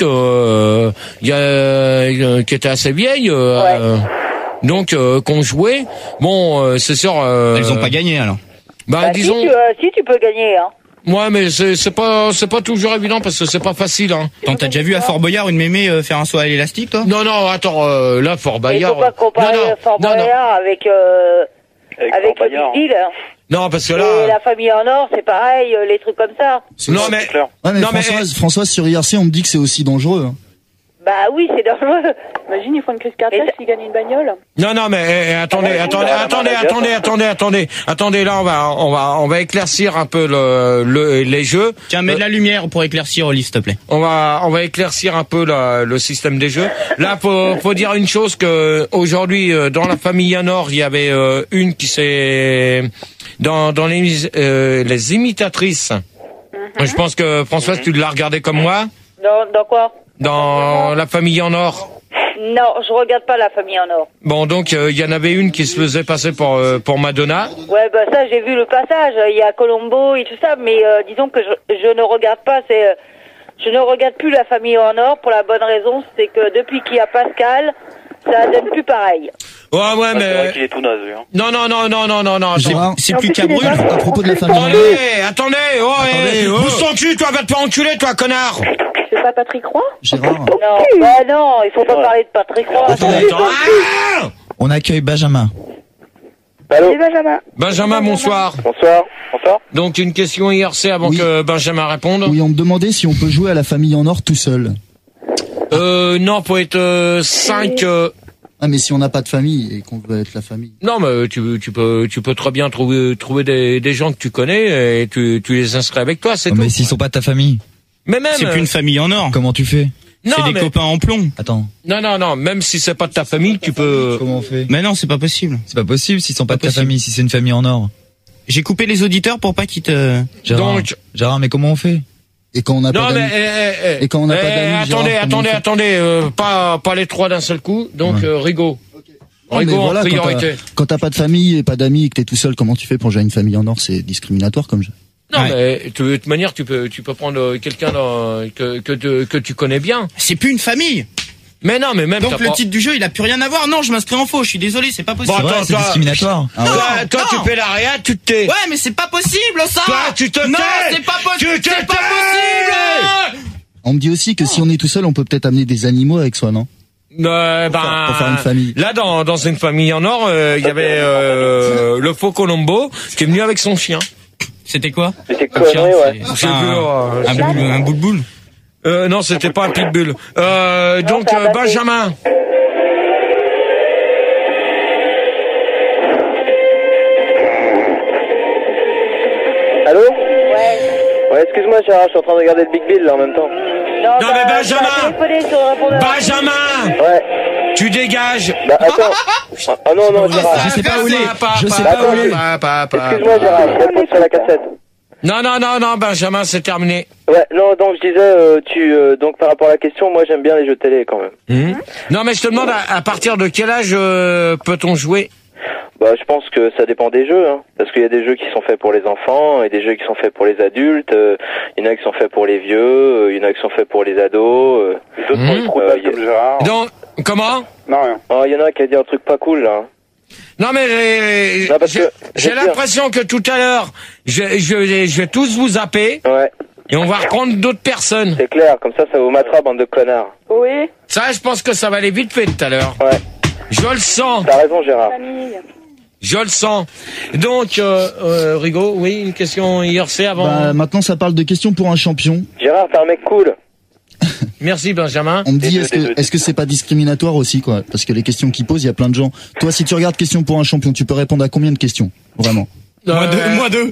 [SPEAKER 3] étaient assez vieilles. Donc qu'on jouait. Bon, c'est sûr.
[SPEAKER 2] Elles ont pas gagné alors.
[SPEAKER 3] Bah disons.
[SPEAKER 4] Si tu peux gagner, hein.
[SPEAKER 3] Ouais, mais c'est pas toujours évident parce que c'est pas facile, hein.
[SPEAKER 2] T'as déjà vu à Fort Boyard une mémé faire un saut à l'élastique, toi?
[SPEAKER 3] Non, attends, là Fort Boyard.
[SPEAKER 4] Il faut pas comparer Fort Boyard avec le Big Deal.
[SPEAKER 3] Non, parce que là.
[SPEAKER 4] Et la famille en or, c'est pareil, les trucs comme ça.
[SPEAKER 3] Non mais.
[SPEAKER 5] Ouais, mais Françoise sur IRC, on me dit que c'est aussi dangereux. Hein.
[SPEAKER 4] Bah oui, c'est dangereux.
[SPEAKER 8] Imagine, ils font une crise cardiaque s'ils gagnent une bagnole.
[SPEAKER 3] Non, mais attendez. Là, on va éclaircir un peu les jeux.
[SPEAKER 2] Tiens, mets de la lumière pour éclaircir, Oli, s'il te plaît.
[SPEAKER 3] On va éclaircir un peu le système des jeux. Là, faut dire une chose que aujourd'hui, dans la famille Nord, il y avait une qui s'est dans les imitatrices. Je pense que Françoise, tu l'as regardé comme moi.
[SPEAKER 4] Dans quoi?
[SPEAKER 3] Dans la famille en or.
[SPEAKER 4] Non, je regarde pas la famille en or.
[SPEAKER 3] Bon, donc il y en avait une qui se faisait passer pour Madonna.
[SPEAKER 4] Ouais, bah ça j'ai vu le passage. Il y a Colombo et tout ça, mais disons que je ne regarde pas. Je ne regarde plus la famille en or pour la bonne raison, c'est que depuis qu'il y a Pascal, ça donne plus pareil.
[SPEAKER 3] Ouais, mais.
[SPEAKER 1] C'est vrai qu'il est tout naze, hein.
[SPEAKER 3] Non.
[SPEAKER 2] C'est plus qu'à brûle.
[SPEAKER 5] À propos de la famille.
[SPEAKER 3] Attendez, bouge ton cul, toi, va te faire enculer, toi, connard.
[SPEAKER 8] C'est pas Patrick Roy?
[SPEAKER 5] Gérard.
[SPEAKER 4] Non, il faut pas parler de Patrick Roy.
[SPEAKER 3] Attends.
[SPEAKER 9] On accueille Benjamin.
[SPEAKER 10] Allô?
[SPEAKER 3] Benjamin, bonsoir.
[SPEAKER 10] Bonsoir.
[SPEAKER 3] Donc, une question IRC avant que Benjamin réponde.
[SPEAKER 5] Oui, on me demandait si on peut jouer à la famille en or tout seul.
[SPEAKER 3] Non, faut être 5.
[SPEAKER 5] Ah, mais si on n'a pas de famille et qu'on veut être la famille.
[SPEAKER 3] Non, mais tu peux très bien trouver des gens que tu connais et tu les inscris avec toi, c'est tout.
[SPEAKER 9] Mais s'ils sont pas de ta famille.
[SPEAKER 3] Mais même.
[SPEAKER 2] C'est plus une famille en or.
[SPEAKER 9] Comment tu fais?
[SPEAKER 2] C'est des copains en plomb.
[SPEAKER 9] Attends.
[SPEAKER 3] Non, même si c'est pas de ta famille, tu peux.
[SPEAKER 9] Comment on fait?
[SPEAKER 2] Mais non, c'est pas possible.
[SPEAKER 9] C'est pas possible s'ils sont pas de ta famille, si c'est une famille en or.
[SPEAKER 2] J'ai coupé les auditeurs pour pas qu'ils te.
[SPEAKER 9] Gérard, mais comment on fait?
[SPEAKER 5] Et quand on n'a pas d'amis. Et quand on n'a pas d'amis.
[SPEAKER 3] Attendez, pas les trois d'un seul coup. Donc Rigaud. Rigaud en priorité.
[SPEAKER 5] Quand t'as pas de famille et pas d'amis et que t'es tout seul, comment tu fais pour gérer une famille en or? C'est discriminatoire comme jeu.
[SPEAKER 3] Non, mais de toute manière, tu peux prendre quelqu'un que tu connais bien.
[SPEAKER 2] C'est plus une famille.
[SPEAKER 3] Mais non, mais même
[SPEAKER 2] donc le titre du jeu, il a plus rien à voir. Non, je m'inscris en faux. Je suis désolé, c'est pas possible.
[SPEAKER 9] Bon, c'est discriminatoire.
[SPEAKER 3] Toi, tu fais la réa, tu te tais.
[SPEAKER 2] Ouais, mais c'est pas possible, ça.
[SPEAKER 3] Toi, tu te tais.
[SPEAKER 2] Non, c'est pas possible. C'est pas possible.
[SPEAKER 5] On me dit aussi que si on est tout seul, on peut peut-être amener des animaux avec soi, non? Pour faire une famille.
[SPEAKER 3] Là, dans une famille en or, il y avait le faux Colombo qui est venu avec son chien.
[SPEAKER 2] C'était quoi?
[SPEAKER 10] C'était connerie, ouais.
[SPEAKER 2] Un boule-boule.
[SPEAKER 3] Non, c'était pas un pitbull. Donc Benjamin.
[SPEAKER 10] Allô? Ouais, excuse-moi, Gérard, je suis en train de regarder le Big Bill là en même temps.
[SPEAKER 3] Non, mais Benjamin.
[SPEAKER 10] Ouais.
[SPEAKER 3] Tu dégages.
[SPEAKER 10] Bah attends. Ah non, Gérard.
[SPEAKER 9] Je sais pas où il est. Je sais pas où il est.
[SPEAKER 10] Excuse-moi, Gérard, je réponds sur la cassette.
[SPEAKER 3] Non, Benjamin, c'est terminé.
[SPEAKER 10] Ouais, non, donc je disais, donc par rapport à la question, moi j'aime bien les jeux télé quand même.
[SPEAKER 3] Non, mais je te demande à partir de quel âge peut-on jouer?
[SPEAKER 10] Bah, je pense que ça dépend des jeux, hein. Parce qu'il y a des jeux qui sont faits pour les enfants et des jeux qui sont faits pour les adultes. Il y en a qui sont faits pour les vieux, il y en a qui sont faits pour les ados.
[SPEAKER 11] D'autres pour les troubles comme Gérard.
[SPEAKER 3] Donc, comment?
[SPEAKER 11] Non, rien.
[SPEAKER 10] Oh, il y en a qui a dit un truc pas cool, là.
[SPEAKER 3] Non, mais j'ai l'impression que tout à l'heure, je vais tous vous zapper.
[SPEAKER 10] Ouais.
[SPEAKER 3] Et on va reprendre d'autres personnes.
[SPEAKER 10] C'est clair, comme ça vous matera, bande de connards.
[SPEAKER 8] Oui.
[SPEAKER 3] Ça, je pense que ça va aller vite fait tout à l'heure.
[SPEAKER 10] Ouais.
[SPEAKER 3] Je le sens.
[SPEAKER 10] T'as raison, Gérard.
[SPEAKER 3] Je le sens. Donc, Rigaud, oui, une question IRC avant.
[SPEAKER 5] Bah, maintenant, ça parle de questions pour un champion.
[SPEAKER 10] Gérard, t'es un mec cool.
[SPEAKER 3] Merci, Benjamin.
[SPEAKER 5] On me dit, est-ce que c'est pas discriminatoire aussi, quoi? Parce que les questions qu'il pose, il y a plein de gens. Toi, si tu regardes questions pour un champion, tu peux répondre à combien de questions? Vraiment?
[SPEAKER 2] Moi deux.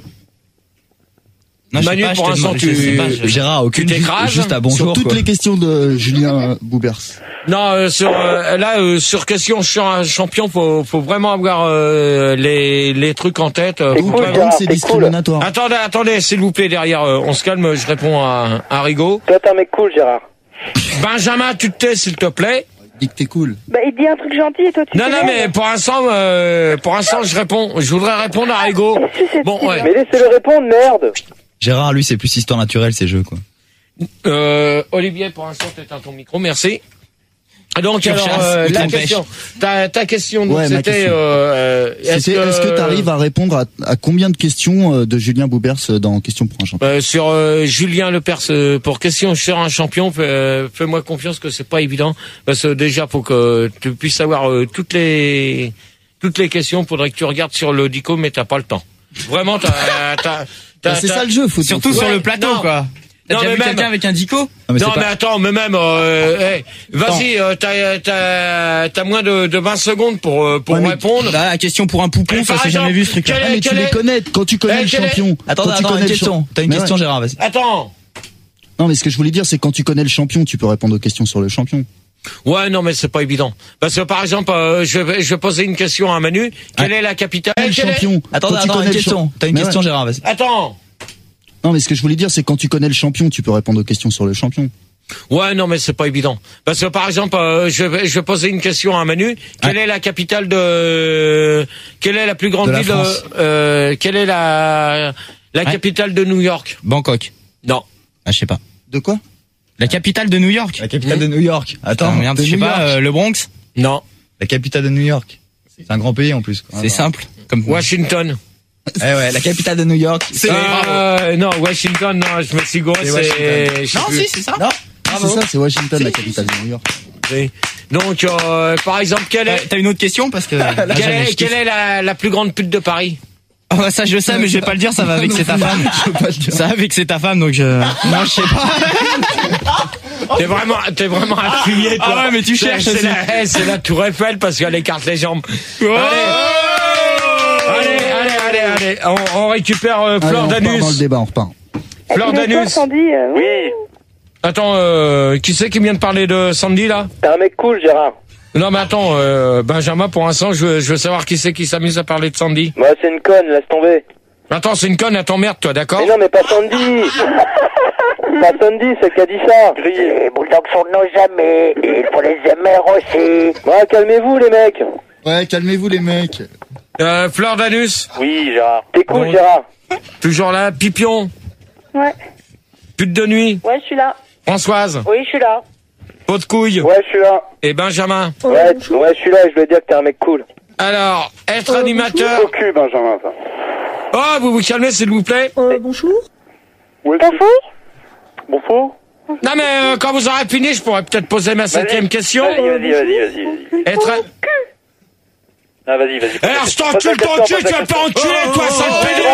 [SPEAKER 3] Non, Manu, pour l'instant,
[SPEAKER 9] Gérard, aucune, juste à bonjour.
[SPEAKER 5] Sur toutes
[SPEAKER 9] quoi.
[SPEAKER 5] les questions de Julien Boubers.
[SPEAKER 3] Non, sur question champion, faut vraiment avoir les trucs en tête.
[SPEAKER 5] C'est discriminatoire.
[SPEAKER 3] Cool. Attendez, s'il vous plaît, derrière, on se calme, je réponds à Rigaud.
[SPEAKER 10] Toi, t'es un mec cool, Gérard.
[SPEAKER 3] Benjamin, tu te tais, s'il te plaît.
[SPEAKER 5] Dis que t'es cool.
[SPEAKER 7] Bah, il dit un truc gentil et toi tu
[SPEAKER 3] Non, mais pour l'instant, je réponds. Je voudrais répondre à Rigaud. Bon, ouais.
[SPEAKER 10] Mais laissez-le répondre, merde.
[SPEAKER 9] Gérard, lui, c'est plus histoire naturelle, ces jeux, quoi.
[SPEAKER 3] Olivier, pour l'instant, t'éteins ton micro, merci. Donc, alors, la question, ta question, donc, c'était,
[SPEAKER 5] est-ce que t'arrives à répondre à combien de questions de Julien Boubers dans Question pour un champion?
[SPEAKER 3] Sur Julien Lepers, pour question sur un champion, fais-moi confiance que c'est pas évident, parce que déjà, faut que tu puisses savoir toutes les questions, faudrait que tu regardes sur l'Audico, mais t'as pas le temps. Vraiment,
[SPEAKER 5] c'est ça le jeu, faut
[SPEAKER 2] surtout sur le plateau, quoi. T'as déjà vu quelqu'un avec un dico?
[SPEAKER 3] Mais attends, mais même, vas-y, t'as moins de 20 secondes pour répondre.
[SPEAKER 2] Là, la question pour un poupon, ça s'est jamais vu ce truc-là.
[SPEAKER 5] Mais tu les connais, quand tu connais le champion.
[SPEAKER 9] Attends, une question. T'as une question, Gérard, vas-y.
[SPEAKER 3] Attends.
[SPEAKER 5] Non, mais ce que je voulais dire, c'est quand tu connais le champion, tu peux répondre aux questions sur le champion.
[SPEAKER 3] Ouais, non, mais c'est pas évident. Parce que, par exemple, je vais poser une question à Manu. Quelle est la capitale?
[SPEAKER 5] Champion.
[SPEAKER 9] Attends, une question. T'as une question, Gérard, vas-y.
[SPEAKER 3] Attends.
[SPEAKER 5] Non, mais ce que je voulais dire, c'est quand tu connais le champion, tu peux répondre aux questions sur le champion.
[SPEAKER 3] Ouais, non, mais c'est pas évident. Parce que, par exemple, je vais poser une question à Manu. Quelle est la capitale quelle est la plus grande ville quelle est la capitale de New York?
[SPEAKER 2] Bangkok.
[SPEAKER 3] Non.
[SPEAKER 2] Ah, je sais pas.
[SPEAKER 5] De quoi?
[SPEAKER 2] La capitale de New York.
[SPEAKER 9] La capitale de New York. Attends,
[SPEAKER 2] merde, je sais pas, le Bronx?
[SPEAKER 3] Non.
[SPEAKER 9] La capitale de New York. C'est un grand pays en plus, quoi.
[SPEAKER 2] C'est simple. Comme
[SPEAKER 3] Washington.
[SPEAKER 9] Ouais, la capitale de New York.
[SPEAKER 3] Non, Washington, non, je me suis gouré,
[SPEAKER 2] Non, si, c'est ça.
[SPEAKER 5] Non. C'est ça, c'est Washington, la capitale de New York.
[SPEAKER 3] Donc, par exemple,
[SPEAKER 2] t'as une autre question parce que
[SPEAKER 3] quelle est la plus grande pute de Paris?
[SPEAKER 2] Oh, bah ça je sais, mais je vais pas le dire, ça va vexer ta femme. Ça va vexer ta femme, donc non, je sais pas.
[SPEAKER 3] T'es vraiment appuyé, toi.
[SPEAKER 2] Ah ouais, mais tu cherches.
[SPEAKER 3] C'est la Tour Eiffel parce qu'elle écarte les jambes. Allez, on récupère Fleur Danus.
[SPEAKER 5] On repart dans le débat, on repart.
[SPEAKER 3] Fleur Danus.
[SPEAKER 10] Oui.
[SPEAKER 3] Attends, qui c'est qui vient de parler de Sandy, là?
[SPEAKER 10] T'es un mec cool, Gérard.
[SPEAKER 3] Non, mais attends, Benjamin, pour l'instant, je veux savoir qui c'est qui s'amuse à parler de Sandy.
[SPEAKER 10] Moi, c'est une conne, laisse tomber.
[SPEAKER 3] Attends, c'est une conne, elle t'emmerde, toi, d'accord?
[SPEAKER 10] Mais non, mais pas Sandy. Pas Sandy, c'est qui a dit ça. Les bulldogs sont nos amis, il faut les aimer aussi. Ouais, calmez-vous, les mecs.
[SPEAKER 5] Ouais, calmez-vous, les mecs.
[SPEAKER 3] Fleur d'anus.
[SPEAKER 1] Oui, Gérard.
[SPEAKER 10] T'es cool, Gérard.
[SPEAKER 3] Toujours là. Pipion.
[SPEAKER 7] Ouais.
[SPEAKER 3] Pute de nuit.
[SPEAKER 8] Ouais, je suis là.
[SPEAKER 3] Françoise.
[SPEAKER 4] Oui, je suis là.
[SPEAKER 3] Pot de couille.
[SPEAKER 10] Ouais, je suis là.
[SPEAKER 3] Et Benjamin.
[SPEAKER 10] Ouais, je suis là et je veux dire que t'es un mec cool.
[SPEAKER 3] Alors, être animateur.
[SPEAKER 11] Au cul, Benjamin, ça.
[SPEAKER 3] Oh, vous vous calmez, s'il vous plaît.
[SPEAKER 7] Bonjour.
[SPEAKER 11] Ouais, Bonjour.
[SPEAKER 3] Non, mais quand vous aurez fini, je pourrais peut-être poser ma 7e question.
[SPEAKER 1] Vas-y.
[SPEAKER 3] Être...
[SPEAKER 1] Ah, vas-y.
[SPEAKER 3] Alors, je t'encule ton cul, tu vas pas enculer, toi, sale pédé.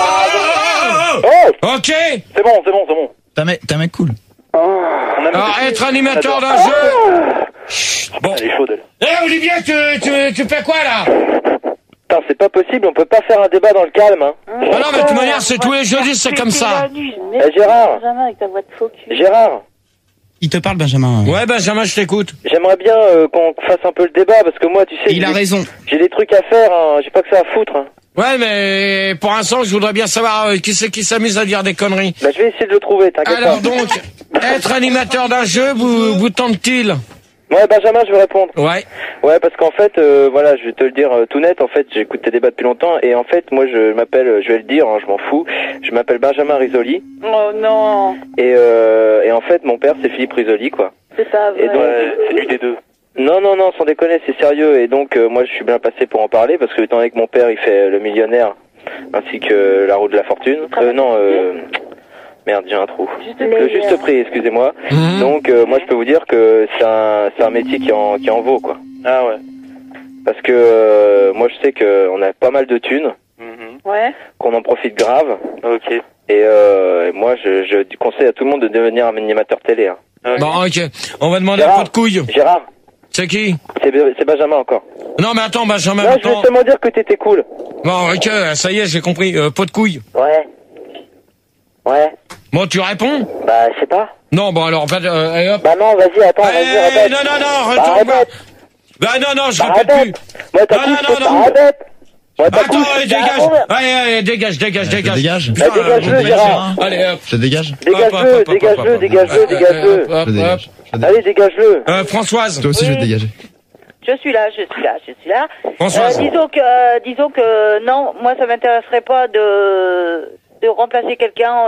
[SPEAKER 3] Ok.
[SPEAKER 1] C'est bon.
[SPEAKER 9] T'es un mec cool.
[SPEAKER 3] Alors, être animateur d'un jeu. Bon.
[SPEAKER 1] Elle est chaude, elle.
[SPEAKER 3] Eh, Olivier, tu fais quoi, là?
[SPEAKER 10] Putain, c'est pas possible, on peut pas faire un débat dans le calme, hein.
[SPEAKER 3] Ah non, mais de toute manière, c'est tous les jeudis, c'est comme ça.
[SPEAKER 10] Gérard.
[SPEAKER 8] Benjamin, avec ta voix de faux cul.
[SPEAKER 10] Gérard.
[SPEAKER 2] Il te parle, Benjamin.
[SPEAKER 3] Ouais, Benjamin, je t'écoute.
[SPEAKER 10] J'aimerais bien qu'on fasse un peu le débat, parce que moi, tu sais...
[SPEAKER 2] Il a raison.
[SPEAKER 10] J'ai des trucs à faire, hein. J'ai pas que ça à foutre, hein.
[SPEAKER 3] Ouais, mais pour l'instant, je voudrais bien savoir qui c'est qui s'amuse à dire des conneries.
[SPEAKER 10] Bah, je vais essayer de le trouver, t'inquiète pas.
[SPEAKER 3] Alors donc, être animateur d'un jeu, vous tente-t-il?
[SPEAKER 10] Ouais, Benjamin, je vais répondre.
[SPEAKER 3] Ouais.
[SPEAKER 10] Ouais, parce qu'en fait, voilà, je vais te le dire tout net. En fait, j'écoute tes débats depuis longtemps, et en fait, moi, je m'appelle, je vais le dire, hein, je m'en fous. Je m'appelle Benjamin Risoli.
[SPEAKER 8] Oh non.
[SPEAKER 10] Et en fait, mon père, c'est Philippe Risoli, quoi.
[SPEAKER 8] C'est pas vrai.
[SPEAKER 10] Et donc,
[SPEAKER 1] c'est lui des deux.
[SPEAKER 10] Non, sans déconner, c'est sérieux. Et donc, moi, je suis bien passé pour en parler, parce que étant donné que mon père, il fait Le Millionnaire, ainsi que La Roue de la Fortune. Merde, j'ai un trou. Le Juste Prix, excusez-moi. Donc, moi, je peux vous dire que c'est un métier qui en vaut, quoi.
[SPEAKER 1] Ah ouais.
[SPEAKER 10] Parce que moi, je sais qu'on a pas mal de thunes.
[SPEAKER 8] Ouais.
[SPEAKER 10] Qu'on en profite grave.
[SPEAKER 1] Ok.
[SPEAKER 10] Et moi, je conseille à tout le monde de devenir un animateur télé. Hein.
[SPEAKER 3] Bon, ok. On va demander un peu de couilles.
[SPEAKER 10] Gérard.
[SPEAKER 3] C'est qui?
[SPEAKER 10] C'est Benjamin encore.
[SPEAKER 3] Non, mais attends, Benjamin.
[SPEAKER 10] Non, je vais seulement dire que t'étais cool.
[SPEAKER 3] Bon, ok, ça y est, j'ai compris. Pot de couilles.
[SPEAKER 10] Ouais.
[SPEAKER 3] Bon, tu réponds?
[SPEAKER 10] Bah, je sais pas.
[SPEAKER 3] Non, bon, alors, hop.
[SPEAKER 10] Bah non, vas-y, attends, vas-y, répète.
[SPEAKER 3] Non,
[SPEAKER 10] bah,
[SPEAKER 3] répète. Bah non, je répète plus.
[SPEAKER 10] Moi, t'as couche,
[SPEAKER 3] non.
[SPEAKER 10] Répète.
[SPEAKER 3] Attends, dégage. Allez, dégage.
[SPEAKER 9] Dégage.
[SPEAKER 10] Bah, dégage-le, Gérard.
[SPEAKER 3] Allez, hop.
[SPEAKER 9] Je dégage.
[SPEAKER 10] Dégage-le. Allez, dégage-le.
[SPEAKER 3] Françoise.
[SPEAKER 9] Toi aussi, je vais te dégager.
[SPEAKER 4] Je suis là.
[SPEAKER 3] Françoise.
[SPEAKER 4] Disons que non, moi ça m'intéresserait pas de remplacer quelqu'un.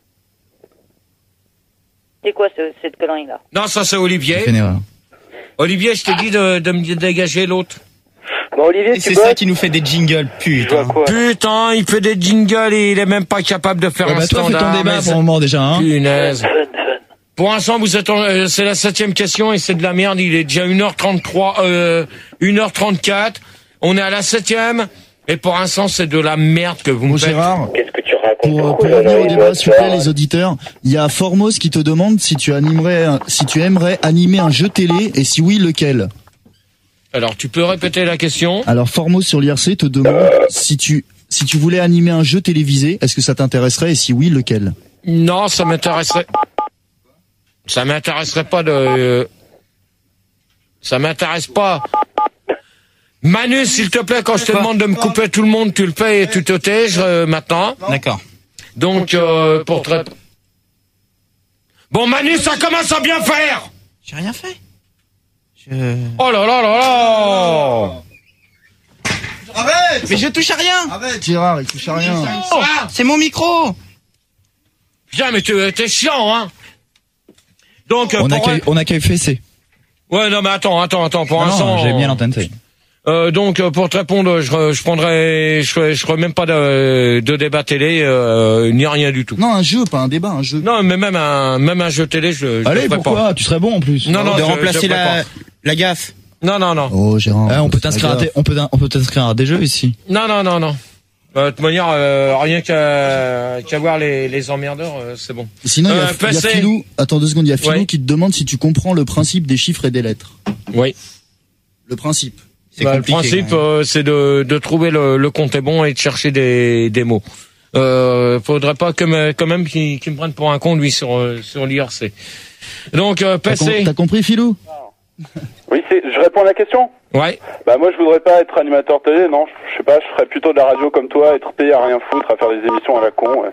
[SPEAKER 4] C'est quoi cette connerie là?
[SPEAKER 3] Non, ça c'est Olivier. Olivier, je t'ai dit de me dégager l'autre.
[SPEAKER 10] Bon, Olivier,
[SPEAKER 2] c'est ça qui nous fait des jingles, putain.
[SPEAKER 3] Putain, il fait des jingles et il est même pas capable de faire un standard.
[SPEAKER 9] Toi, fais ton débat pour le moment déjà, hein.
[SPEAKER 3] Punaise. Pour l'instant, vous êtes c'est la 7e question et c'est de la merde. Il est déjà 1h33, 1h34. On est à la 7e. Et pour l'instant, c'est de la merde que vous me faites.
[SPEAKER 5] Gérard,
[SPEAKER 10] qu'est-ce que tu racontes?
[SPEAKER 5] pour revenir au débat, s'il vous plaît, les auditeurs, il y a Formos qui te demande si tu aimerais animer un jeu télé et si oui, lequel?
[SPEAKER 3] Alors, tu peux répéter la question?
[SPEAKER 5] Alors, Formos sur l'IRC te demande si tu voulais animer un jeu télévisé, est-ce que ça t'intéresserait et si oui, lequel?
[SPEAKER 3] Non, ça m'intéresserait. Ça m'intéresserait pas de. Ça m'intéresse pas. Manu, s'il te plaît, quand je te demande de me couper tout le monde, tu le fais et tu te tais maintenant.
[SPEAKER 2] D'accord.
[SPEAKER 3] Donc, pour te... Bon, Manu, ça commence à bien faire.
[SPEAKER 2] J'ai rien fait.
[SPEAKER 3] Oh là là là là.
[SPEAKER 2] Arrête. Mais je touche à rien.
[SPEAKER 5] Arrête, Gérard, il touche à rien.
[SPEAKER 2] Oh, c'est mon micro.
[SPEAKER 3] Putain, mais t'es chiant, hein. Donc,
[SPEAKER 9] on accueille fessé.
[SPEAKER 3] Ouais, non, mais attends, pour l'instant.
[SPEAKER 9] J'ai bien l'antenne, c'est.
[SPEAKER 3] Donc pour te répondre, je ferai même pas de débat télé ni rien du tout.
[SPEAKER 5] Non, un jeu, pas un débat, un jeu.
[SPEAKER 3] Non, mais même un jeu télé, je
[SPEAKER 9] Allez, pourquoi
[SPEAKER 3] pas.
[SPEAKER 9] Tu serais bon en plus.
[SPEAKER 3] Non,
[SPEAKER 2] de remplacer la gaffe.
[SPEAKER 3] Non.
[SPEAKER 5] Oh, Gérard.
[SPEAKER 9] On peut t'inscrire à des jeux ici.
[SPEAKER 3] Non. De toute manière, rien qu'à voir les emmerdeurs, c'est bon.
[SPEAKER 5] Sinon, il y a Philou. Attends 2 secondes, il y a Philou qui te demande si tu comprends le principe des chiffres et des lettres.
[SPEAKER 3] Oui.
[SPEAKER 5] Le principe.
[SPEAKER 3] Le principe, c'est de trouver le compte est bon et de chercher des mots. Faudrait pas quand même qu'il me prenne pour un con, lui, sur l'IRC. Donc, PC.
[SPEAKER 5] T'as compris, Philou?
[SPEAKER 11] Oui, je réponds à la question?
[SPEAKER 3] Ouais.
[SPEAKER 11] Bah, moi, je voudrais pas être animateur télé, non. Je sais pas, je ferais plutôt de la radio comme toi, être payé à rien foutre, à faire des émissions à la con, ouais.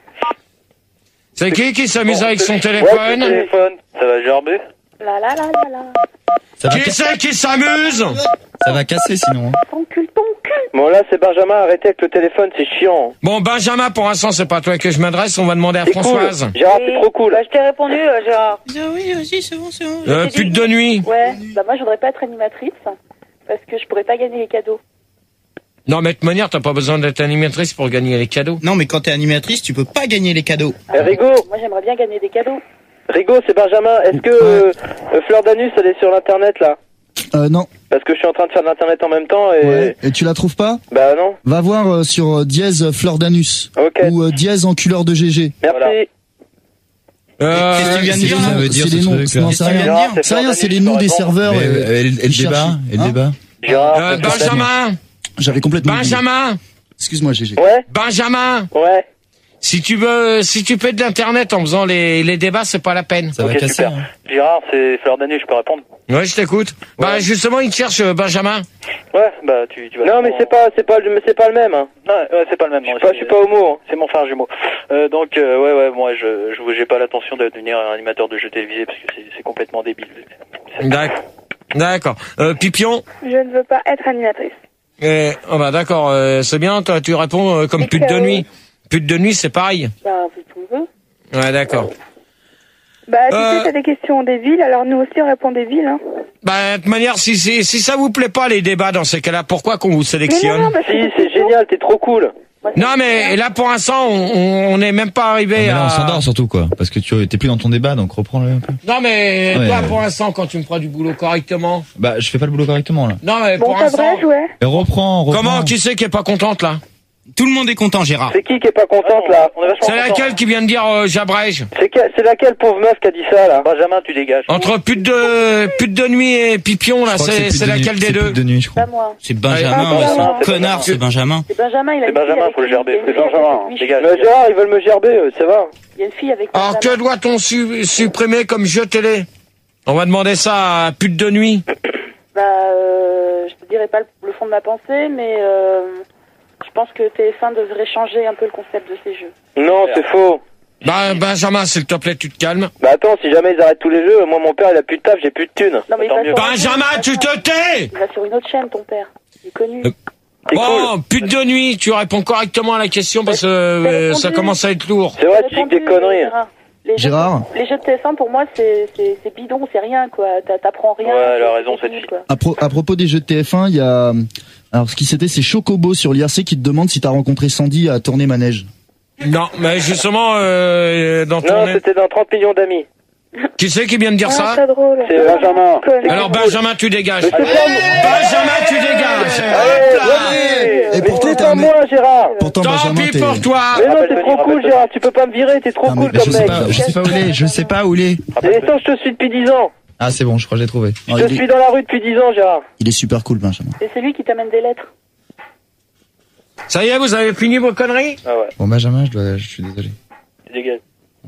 [SPEAKER 3] C'est qui s'amuse avec son téléphone?
[SPEAKER 1] Ça va gerber?
[SPEAKER 8] La.
[SPEAKER 3] Qui c'est qui s'amuse?
[SPEAKER 9] Ça va casser sinon.
[SPEAKER 8] T'encules ton cul.
[SPEAKER 10] Bon, là, c'est Benjamin, arrêtez avec le téléphone, c'est chiant.
[SPEAKER 3] Bon, Benjamin, pour l'instant, c'est pas à toi que je m'adresse, on va demander à Françoise.
[SPEAKER 10] Cool. Gérard, c'est trop cool.
[SPEAKER 4] Bah, je t'ai répondu, Gérard.
[SPEAKER 2] Oui, vas-y, c'est bon.
[SPEAKER 3] Pute de nuit.
[SPEAKER 8] Ouais, bah moi je voudrais pas être animatrice parce que je pourrais pas gagner les cadeaux.
[SPEAKER 3] Non, mais de toute manière, t'as pas besoin d'être animatrice pour gagner les cadeaux.
[SPEAKER 2] Non, mais quand t'es animatrice, tu peux pas gagner les cadeaux.
[SPEAKER 10] Rigo.
[SPEAKER 8] Moi j'aimerais bien gagner des cadeaux.
[SPEAKER 10] Rigo, c'est Benjamin. Est-ce que Fleur d'Anus, elle est sur l'internet là?
[SPEAKER 5] Non.
[SPEAKER 10] Parce que je suis en train de faire de l'internet en même temps et...
[SPEAKER 5] Ouais. Et tu la trouves pas?
[SPEAKER 10] Bah non.
[SPEAKER 5] Va voir sur dièse Fleur d'Anus.
[SPEAKER 10] Ok.
[SPEAKER 5] Ou dièse enculeur de GG.
[SPEAKER 10] Merci.
[SPEAKER 2] Qu'est-ce que tu viens de dire?
[SPEAKER 9] Ça veut dire
[SPEAKER 5] C'est les
[SPEAKER 9] ce
[SPEAKER 5] noms.
[SPEAKER 9] truc,
[SPEAKER 5] Non,
[SPEAKER 9] là.
[SPEAKER 5] c'est rien. C'est rien, c'est les noms des serveurs.
[SPEAKER 9] Et le débat, et le débat.
[SPEAKER 10] Gérard,
[SPEAKER 3] Benjamin.
[SPEAKER 5] J'avais complètement oublié.
[SPEAKER 3] Benjamin.
[SPEAKER 5] Excuse-moi, GG.
[SPEAKER 10] Ouais.
[SPEAKER 3] Benjamin.
[SPEAKER 10] Ouais.
[SPEAKER 3] Si tu fais de l'internet en faisant les débats, c'est pas la peine.
[SPEAKER 9] Ça va
[SPEAKER 1] Ok,
[SPEAKER 9] casser.
[SPEAKER 1] super.
[SPEAKER 9] Hein.
[SPEAKER 1] Gérard, c'est Fleur d'année, je peux répondre?
[SPEAKER 3] Ouais, je t'écoute. Bah justement, il te cherche Benjamin.
[SPEAKER 1] Ouais, bah tu vas...
[SPEAKER 10] Non, mais c'est pas le même, hein.
[SPEAKER 1] Ouais, c'est pas le même.
[SPEAKER 10] Je suis pas homo, hein.
[SPEAKER 1] C'est mon frère jumeau. Donc, ouais, moi, j'ai pas l'intention de devenir un animateur de jeux télévisés parce que c'est complètement débile.
[SPEAKER 3] D'accord. Pipion.
[SPEAKER 7] Je ne veux pas être animatrice.
[SPEAKER 3] Oh bah d'accord, c'est bien. Toi, tu réponds comme pute de nuit. Pute de nuit, c'est pareil.
[SPEAKER 8] Bah, c'est ce qu'on veut.
[SPEAKER 3] Ouais, d'accord.
[SPEAKER 7] Bah, tu sais, t'as des questions des villes, alors nous aussi on répond des villes, hein.
[SPEAKER 3] Bah, de toute manière, si ça vous plaît pas les débats dans ces cas-là, pourquoi qu'on vous sélectionne?
[SPEAKER 7] Non, bah,
[SPEAKER 10] Si, c'est génial, t'es trop cool.
[SPEAKER 3] Non, mais là, pour l'instant, on n'est même pas arrivé
[SPEAKER 9] Là,
[SPEAKER 3] à...
[SPEAKER 9] on s'endort surtout, quoi. Parce que tu t'es plus dans ton débat, donc reprends-le un peu.
[SPEAKER 3] Non, mais
[SPEAKER 9] Ouais,
[SPEAKER 3] toi, pour l'instant, quand tu me feras du boulot correctement...
[SPEAKER 9] Bah, je fais pas le boulot correctement, là.
[SPEAKER 3] Non, mais
[SPEAKER 7] Bon,
[SPEAKER 3] pour
[SPEAKER 7] ça
[SPEAKER 3] l'instant...
[SPEAKER 7] bref, ouais.
[SPEAKER 9] Et reprends.
[SPEAKER 3] Comment? Qui c'est qui est pas contente, là?
[SPEAKER 2] Tout le monde est content, Gérard.
[SPEAKER 10] C'est qui est pas contente, là?
[SPEAKER 1] On est vachement
[SPEAKER 3] C'est
[SPEAKER 1] contents.
[SPEAKER 3] laquelle qui vient de dire j'abrège?
[SPEAKER 10] C'est laquelle pauvre meuf qui a dit ça, là?
[SPEAKER 1] Benjamin, tu dégages.
[SPEAKER 3] Entre pute de nuit et Pipion, là, c'est laquelle des deux?
[SPEAKER 9] de nuit, je crois.
[SPEAKER 8] Pas moi.
[SPEAKER 2] C'est Benjamin,
[SPEAKER 7] Ah,
[SPEAKER 2] ouais, c'est
[SPEAKER 7] Benjamin,
[SPEAKER 2] un connard, c'est Benjamin.
[SPEAKER 8] C'est Benjamin, il a
[SPEAKER 1] C'est
[SPEAKER 8] une fille
[SPEAKER 1] Benjamin,
[SPEAKER 8] avec
[SPEAKER 1] faut le
[SPEAKER 8] lui,
[SPEAKER 1] gerber.
[SPEAKER 8] il y a une
[SPEAKER 1] C'est
[SPEAKER 8] fille avec
[SPEAKER 1] Benjamin,
[SPEAKER 8] lui.
[SPEAKER 1] dégage.
[SPEAKER 10] Mais Gérard, ils veulent me gerber, ça va.
[SPEAKER 8] Il y a une fille avec
[SPEAKER 3] Alors, que
[SPEAKER 8] Benjamin.
[SPEAKER 3] doit-on supprimer comme jeu télé? On va demander ça à pute de nuit.
[SPEAKER 8] Bah, je te dirai pas le fond de ma pensée, mais je pense que TF1 devrait changer un peu le concept de ces jeux.
[SPEAKER 10] Non, c'est faux.
[SPEAKER 3] Bah, Benjamin, s'il te plaît, tu te calmes.
[SPEAKER 10] Bah attends, si jamais ils arrêtent tous les jeux, moi mon père il a plus de taf, j'ai plus de thunes.
[SPEAKER 8] Non, mais il
[SPEAKER 1] Tant
[SPEAKER 8] va
[SPEAKER 1] mieux.
[SPEAKER 8] sur une
[SPEAKER 3] Benjamin,
[SPEAKER 8] autre
[SPEAKER 3] tu
[SPEAKER 8] chaîne.
[SPEAKER 3] te tais!
[SPEAKER 8] Il va sur une autre chaîne, ton père. Il est connu.
[SPEAKER 3] Bon, pute de nuit, tu réponds correctement à la question parce que ça commence à être lourd.
[SPEAKER 10] C'est vrai, tu dis que des conneries.
[SPEAKER 5] Gérard.
[SPEAKER 8] Les jeux de TF1, pour moi, c'est bidon, c'est rien, quoi. T'apprends rien.
[SPEAKER 1] Ouais, elle a
[SPEAKER 8] c'est
[SPEAKER 1] raison, cette
[SPEAKER 8] fini,
[SPEAKER 1] fille.
[SPEAKER 8] quoi.
[SPEAKER 5] À propos des jeux de TF1, il y a... Alors, ce qui c'était, c'est Chocobo sur l'IRC qui te demande si t'as rencontré Sandy à Tournée Manège.
[SPEAKER 3] Non, mais justement, dans ton...
[SPEAKER 10] Non, c'était dans 30 millions d'amis.
[SPEAKER 3] Qui c'est qui vient de dire ça?
[SPEAKER 7] C'est drôle.
[SPEAKER 10] C'est Benjamin.
[SPEAKER 3] Alors Benjamin, tu dégages.
[SPEAKER 10] Mais c'est pas
[SPEAKER 3] Benjamin, tu dégages.
[SPEAKER 5] Et
[SPEAKER 10] Mais
[SPEAKER 5] pourtant,
[SPEAKER 10] c'est
[SPEAKER 5] t'es
[SPEAKER 10] pas
[SPEAKER 5] un
[SPEAKER 10] moi, Gérard.
[SPEAKER 5] Pourtant,
[SPEAKER 3] Tant
[SPEAKER 5] Benjamin,
[SPEAKER 3] pis
[SPEAKER 5] t'es...
[SPEAKER 3] pour toi.
[SPEAKER 10] Mais non, t'es trop cool, Gérard. Tu peux pas me virer, t'es trop
[SPEAKER 5] Non, mais
[SPEAKER 10] cool comme
[SPEAKER 5] je sais
[SPEAKER 10] mec.
[SPEAKER 5] pas,
[SPEAKER 9] Je sais pas où il est, je sais pas où il est.
[SPEAKER 10] Et toi, je te suis depuis 10 ans.
[SPEAKER 9] Ah, c'est bon, je crois que j'ai trouvé.
[SPEAKER 5] Oh,
[SPEAKER 10] Je suis dans la rue depuis 10 ans, Gérard.
[SPEAKER 5] il est super cool, Benjamin.
[SPEAKER 8] Et c'est lui qui t'amène des lettres.
[SPEAKER 3] Ça y est, vous avez fini vos conneries?
[SPEAKER 1] Ah ouais,
[SPEAKER 9] Bon, Benjamin, je suis désolé.
[SPEAKER 1] tu dégages.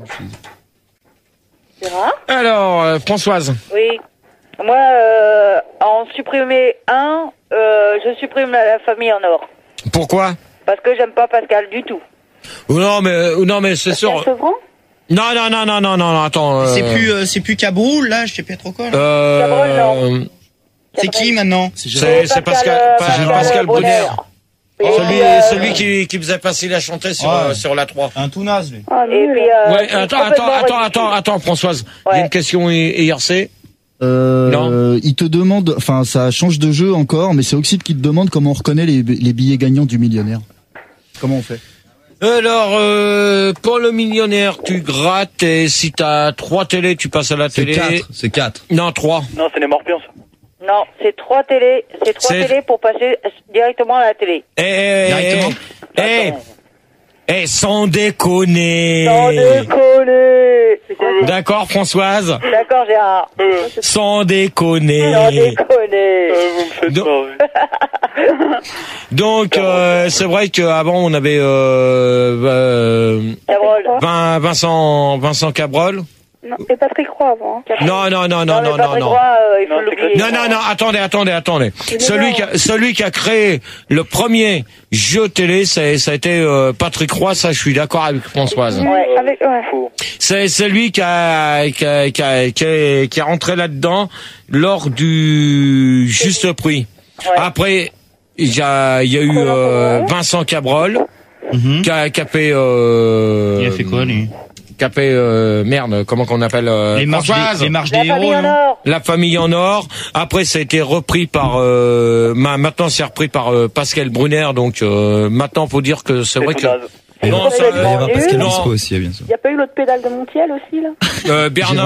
[SPEAKER 8] Gérard?
[SPEAKER 3] Alors, Françoise.
[SPEAKER 4] Oui. Moi, en supprimer un, je supprime la famille en or.
[SPEAKER 3] Pourquoi?
[SPEAKER 4] Parce que j'aime pas Pascal du tout.
[SPEAKER 3] Non, mais c'est sûr.
[SPEAKER 8] Sevran?
[SPEAKER 3] Non, attends.
[SPEAKER 2] C'est plus Cabroul, là, je sais pas trop quoi. là.
[SPEAKER 4] Cabrol, non.
[SPEAKER 2] C'est qui maintenant?
[SPEAKER 3] C'est Pascal Brunner. Celui qui faisait passer la chanter sur la 3.
[SPEAKER 2] Un tout naze, lui.
[SPEAKER 7] Ah,
[SPEAKER 4] Et
[SPEAKER 7] nul.
[SPEAKER 4] puis,
[SPEAKER 3] Ouais,
[SPEAKER 4] c'est complètement
[SPEAKER 3] attends, Françoise. Il y a
[SPEAKER 4] Ouais.
[SPEAKER 3] une question IRC.
[SPEAKER 5] Il te demande, enfin, ça change de jeu encore, mais c'est Oxyde qui te demande comment on reconnaît les billets gagnants du millionnaire. Comment on fait?
[SPEAKER 3] Alors, pour le millionnaire, tu grattes et si t'as 3 télés, tu passes à la
[SPEAKER 9] C'est
[SPEAKER 3] télé.
[SPEAKER 9] 4, c'est 4.
[SPEAKER 3] Non, 3.
[SPEAKER 1] Non, c'est les morpions, ça.
[SPEAKER 4] Non, c'est 3 télés. C'est 3
[SPEAKER 3] C'est-
[SPEAKER 4] télés pour passer directement à la télé.
[SPEAKER 9] Directement.
[SPEAKER 3] Sans déconner.
[SPEAKER 4] Sans déconner.
[SPEAKER 3] D'accord, Françoise?
[SPEAKER 4] D'accord, Gérard.
[SPEAKER 3] Sans déconner.
[SPEAKER 4] Sans déconner.
[SPEAKER 1] Vous me faites
[SPEAKER 3] Donc-
[SPEAKER 1] marrer.
[SPEAKER 3] Donc, c'est vrai qu'avant, on avait
[SPEAKER 4] Cabrol.
[SPEAKER 3] Vincent Cabrol.
[SPEAKER 7] Non, et Patrick Roy avant. Hein.
[SPEAKER 3] Non.
[SPEAKER 4] mais Patrick Roy, il faut l'oublier.
[SPEAKER 3] Non, attendez. Celui qui a créé le premier jeu télé, ça a été Patrick Roy, ça je suis d'accord avec Françoise.
[SPEAKER 7] Ouais.
[SPEAKER 3] C'est lui qui est rentré là-dedans lors du juste prix.
[SPEAKER 4] Ouais.
[SPEAKER 3] Après, il y a eu Vincent Cabrol qui a fait
[SPEAKER 2] il a fait quoi lui?
[SPEAKER 3] Qui a fait merde, comment qu'on appelle
[SPEAKER 2] les marches des héros,
[SPEAKER 3] La famille en or. Après ça a été repris par maintenant c'est repris par Pascal Brunner, donc maintenant faut dire que c'est vrai que
[SPEAKER 9] non, ça va y avoir Pascal Obispo aussi, bien sûr.
[SPEAKER 8] Il y a pas eu l'autre pédale de Montiel aussi là
[SPEAKER 3] Bernard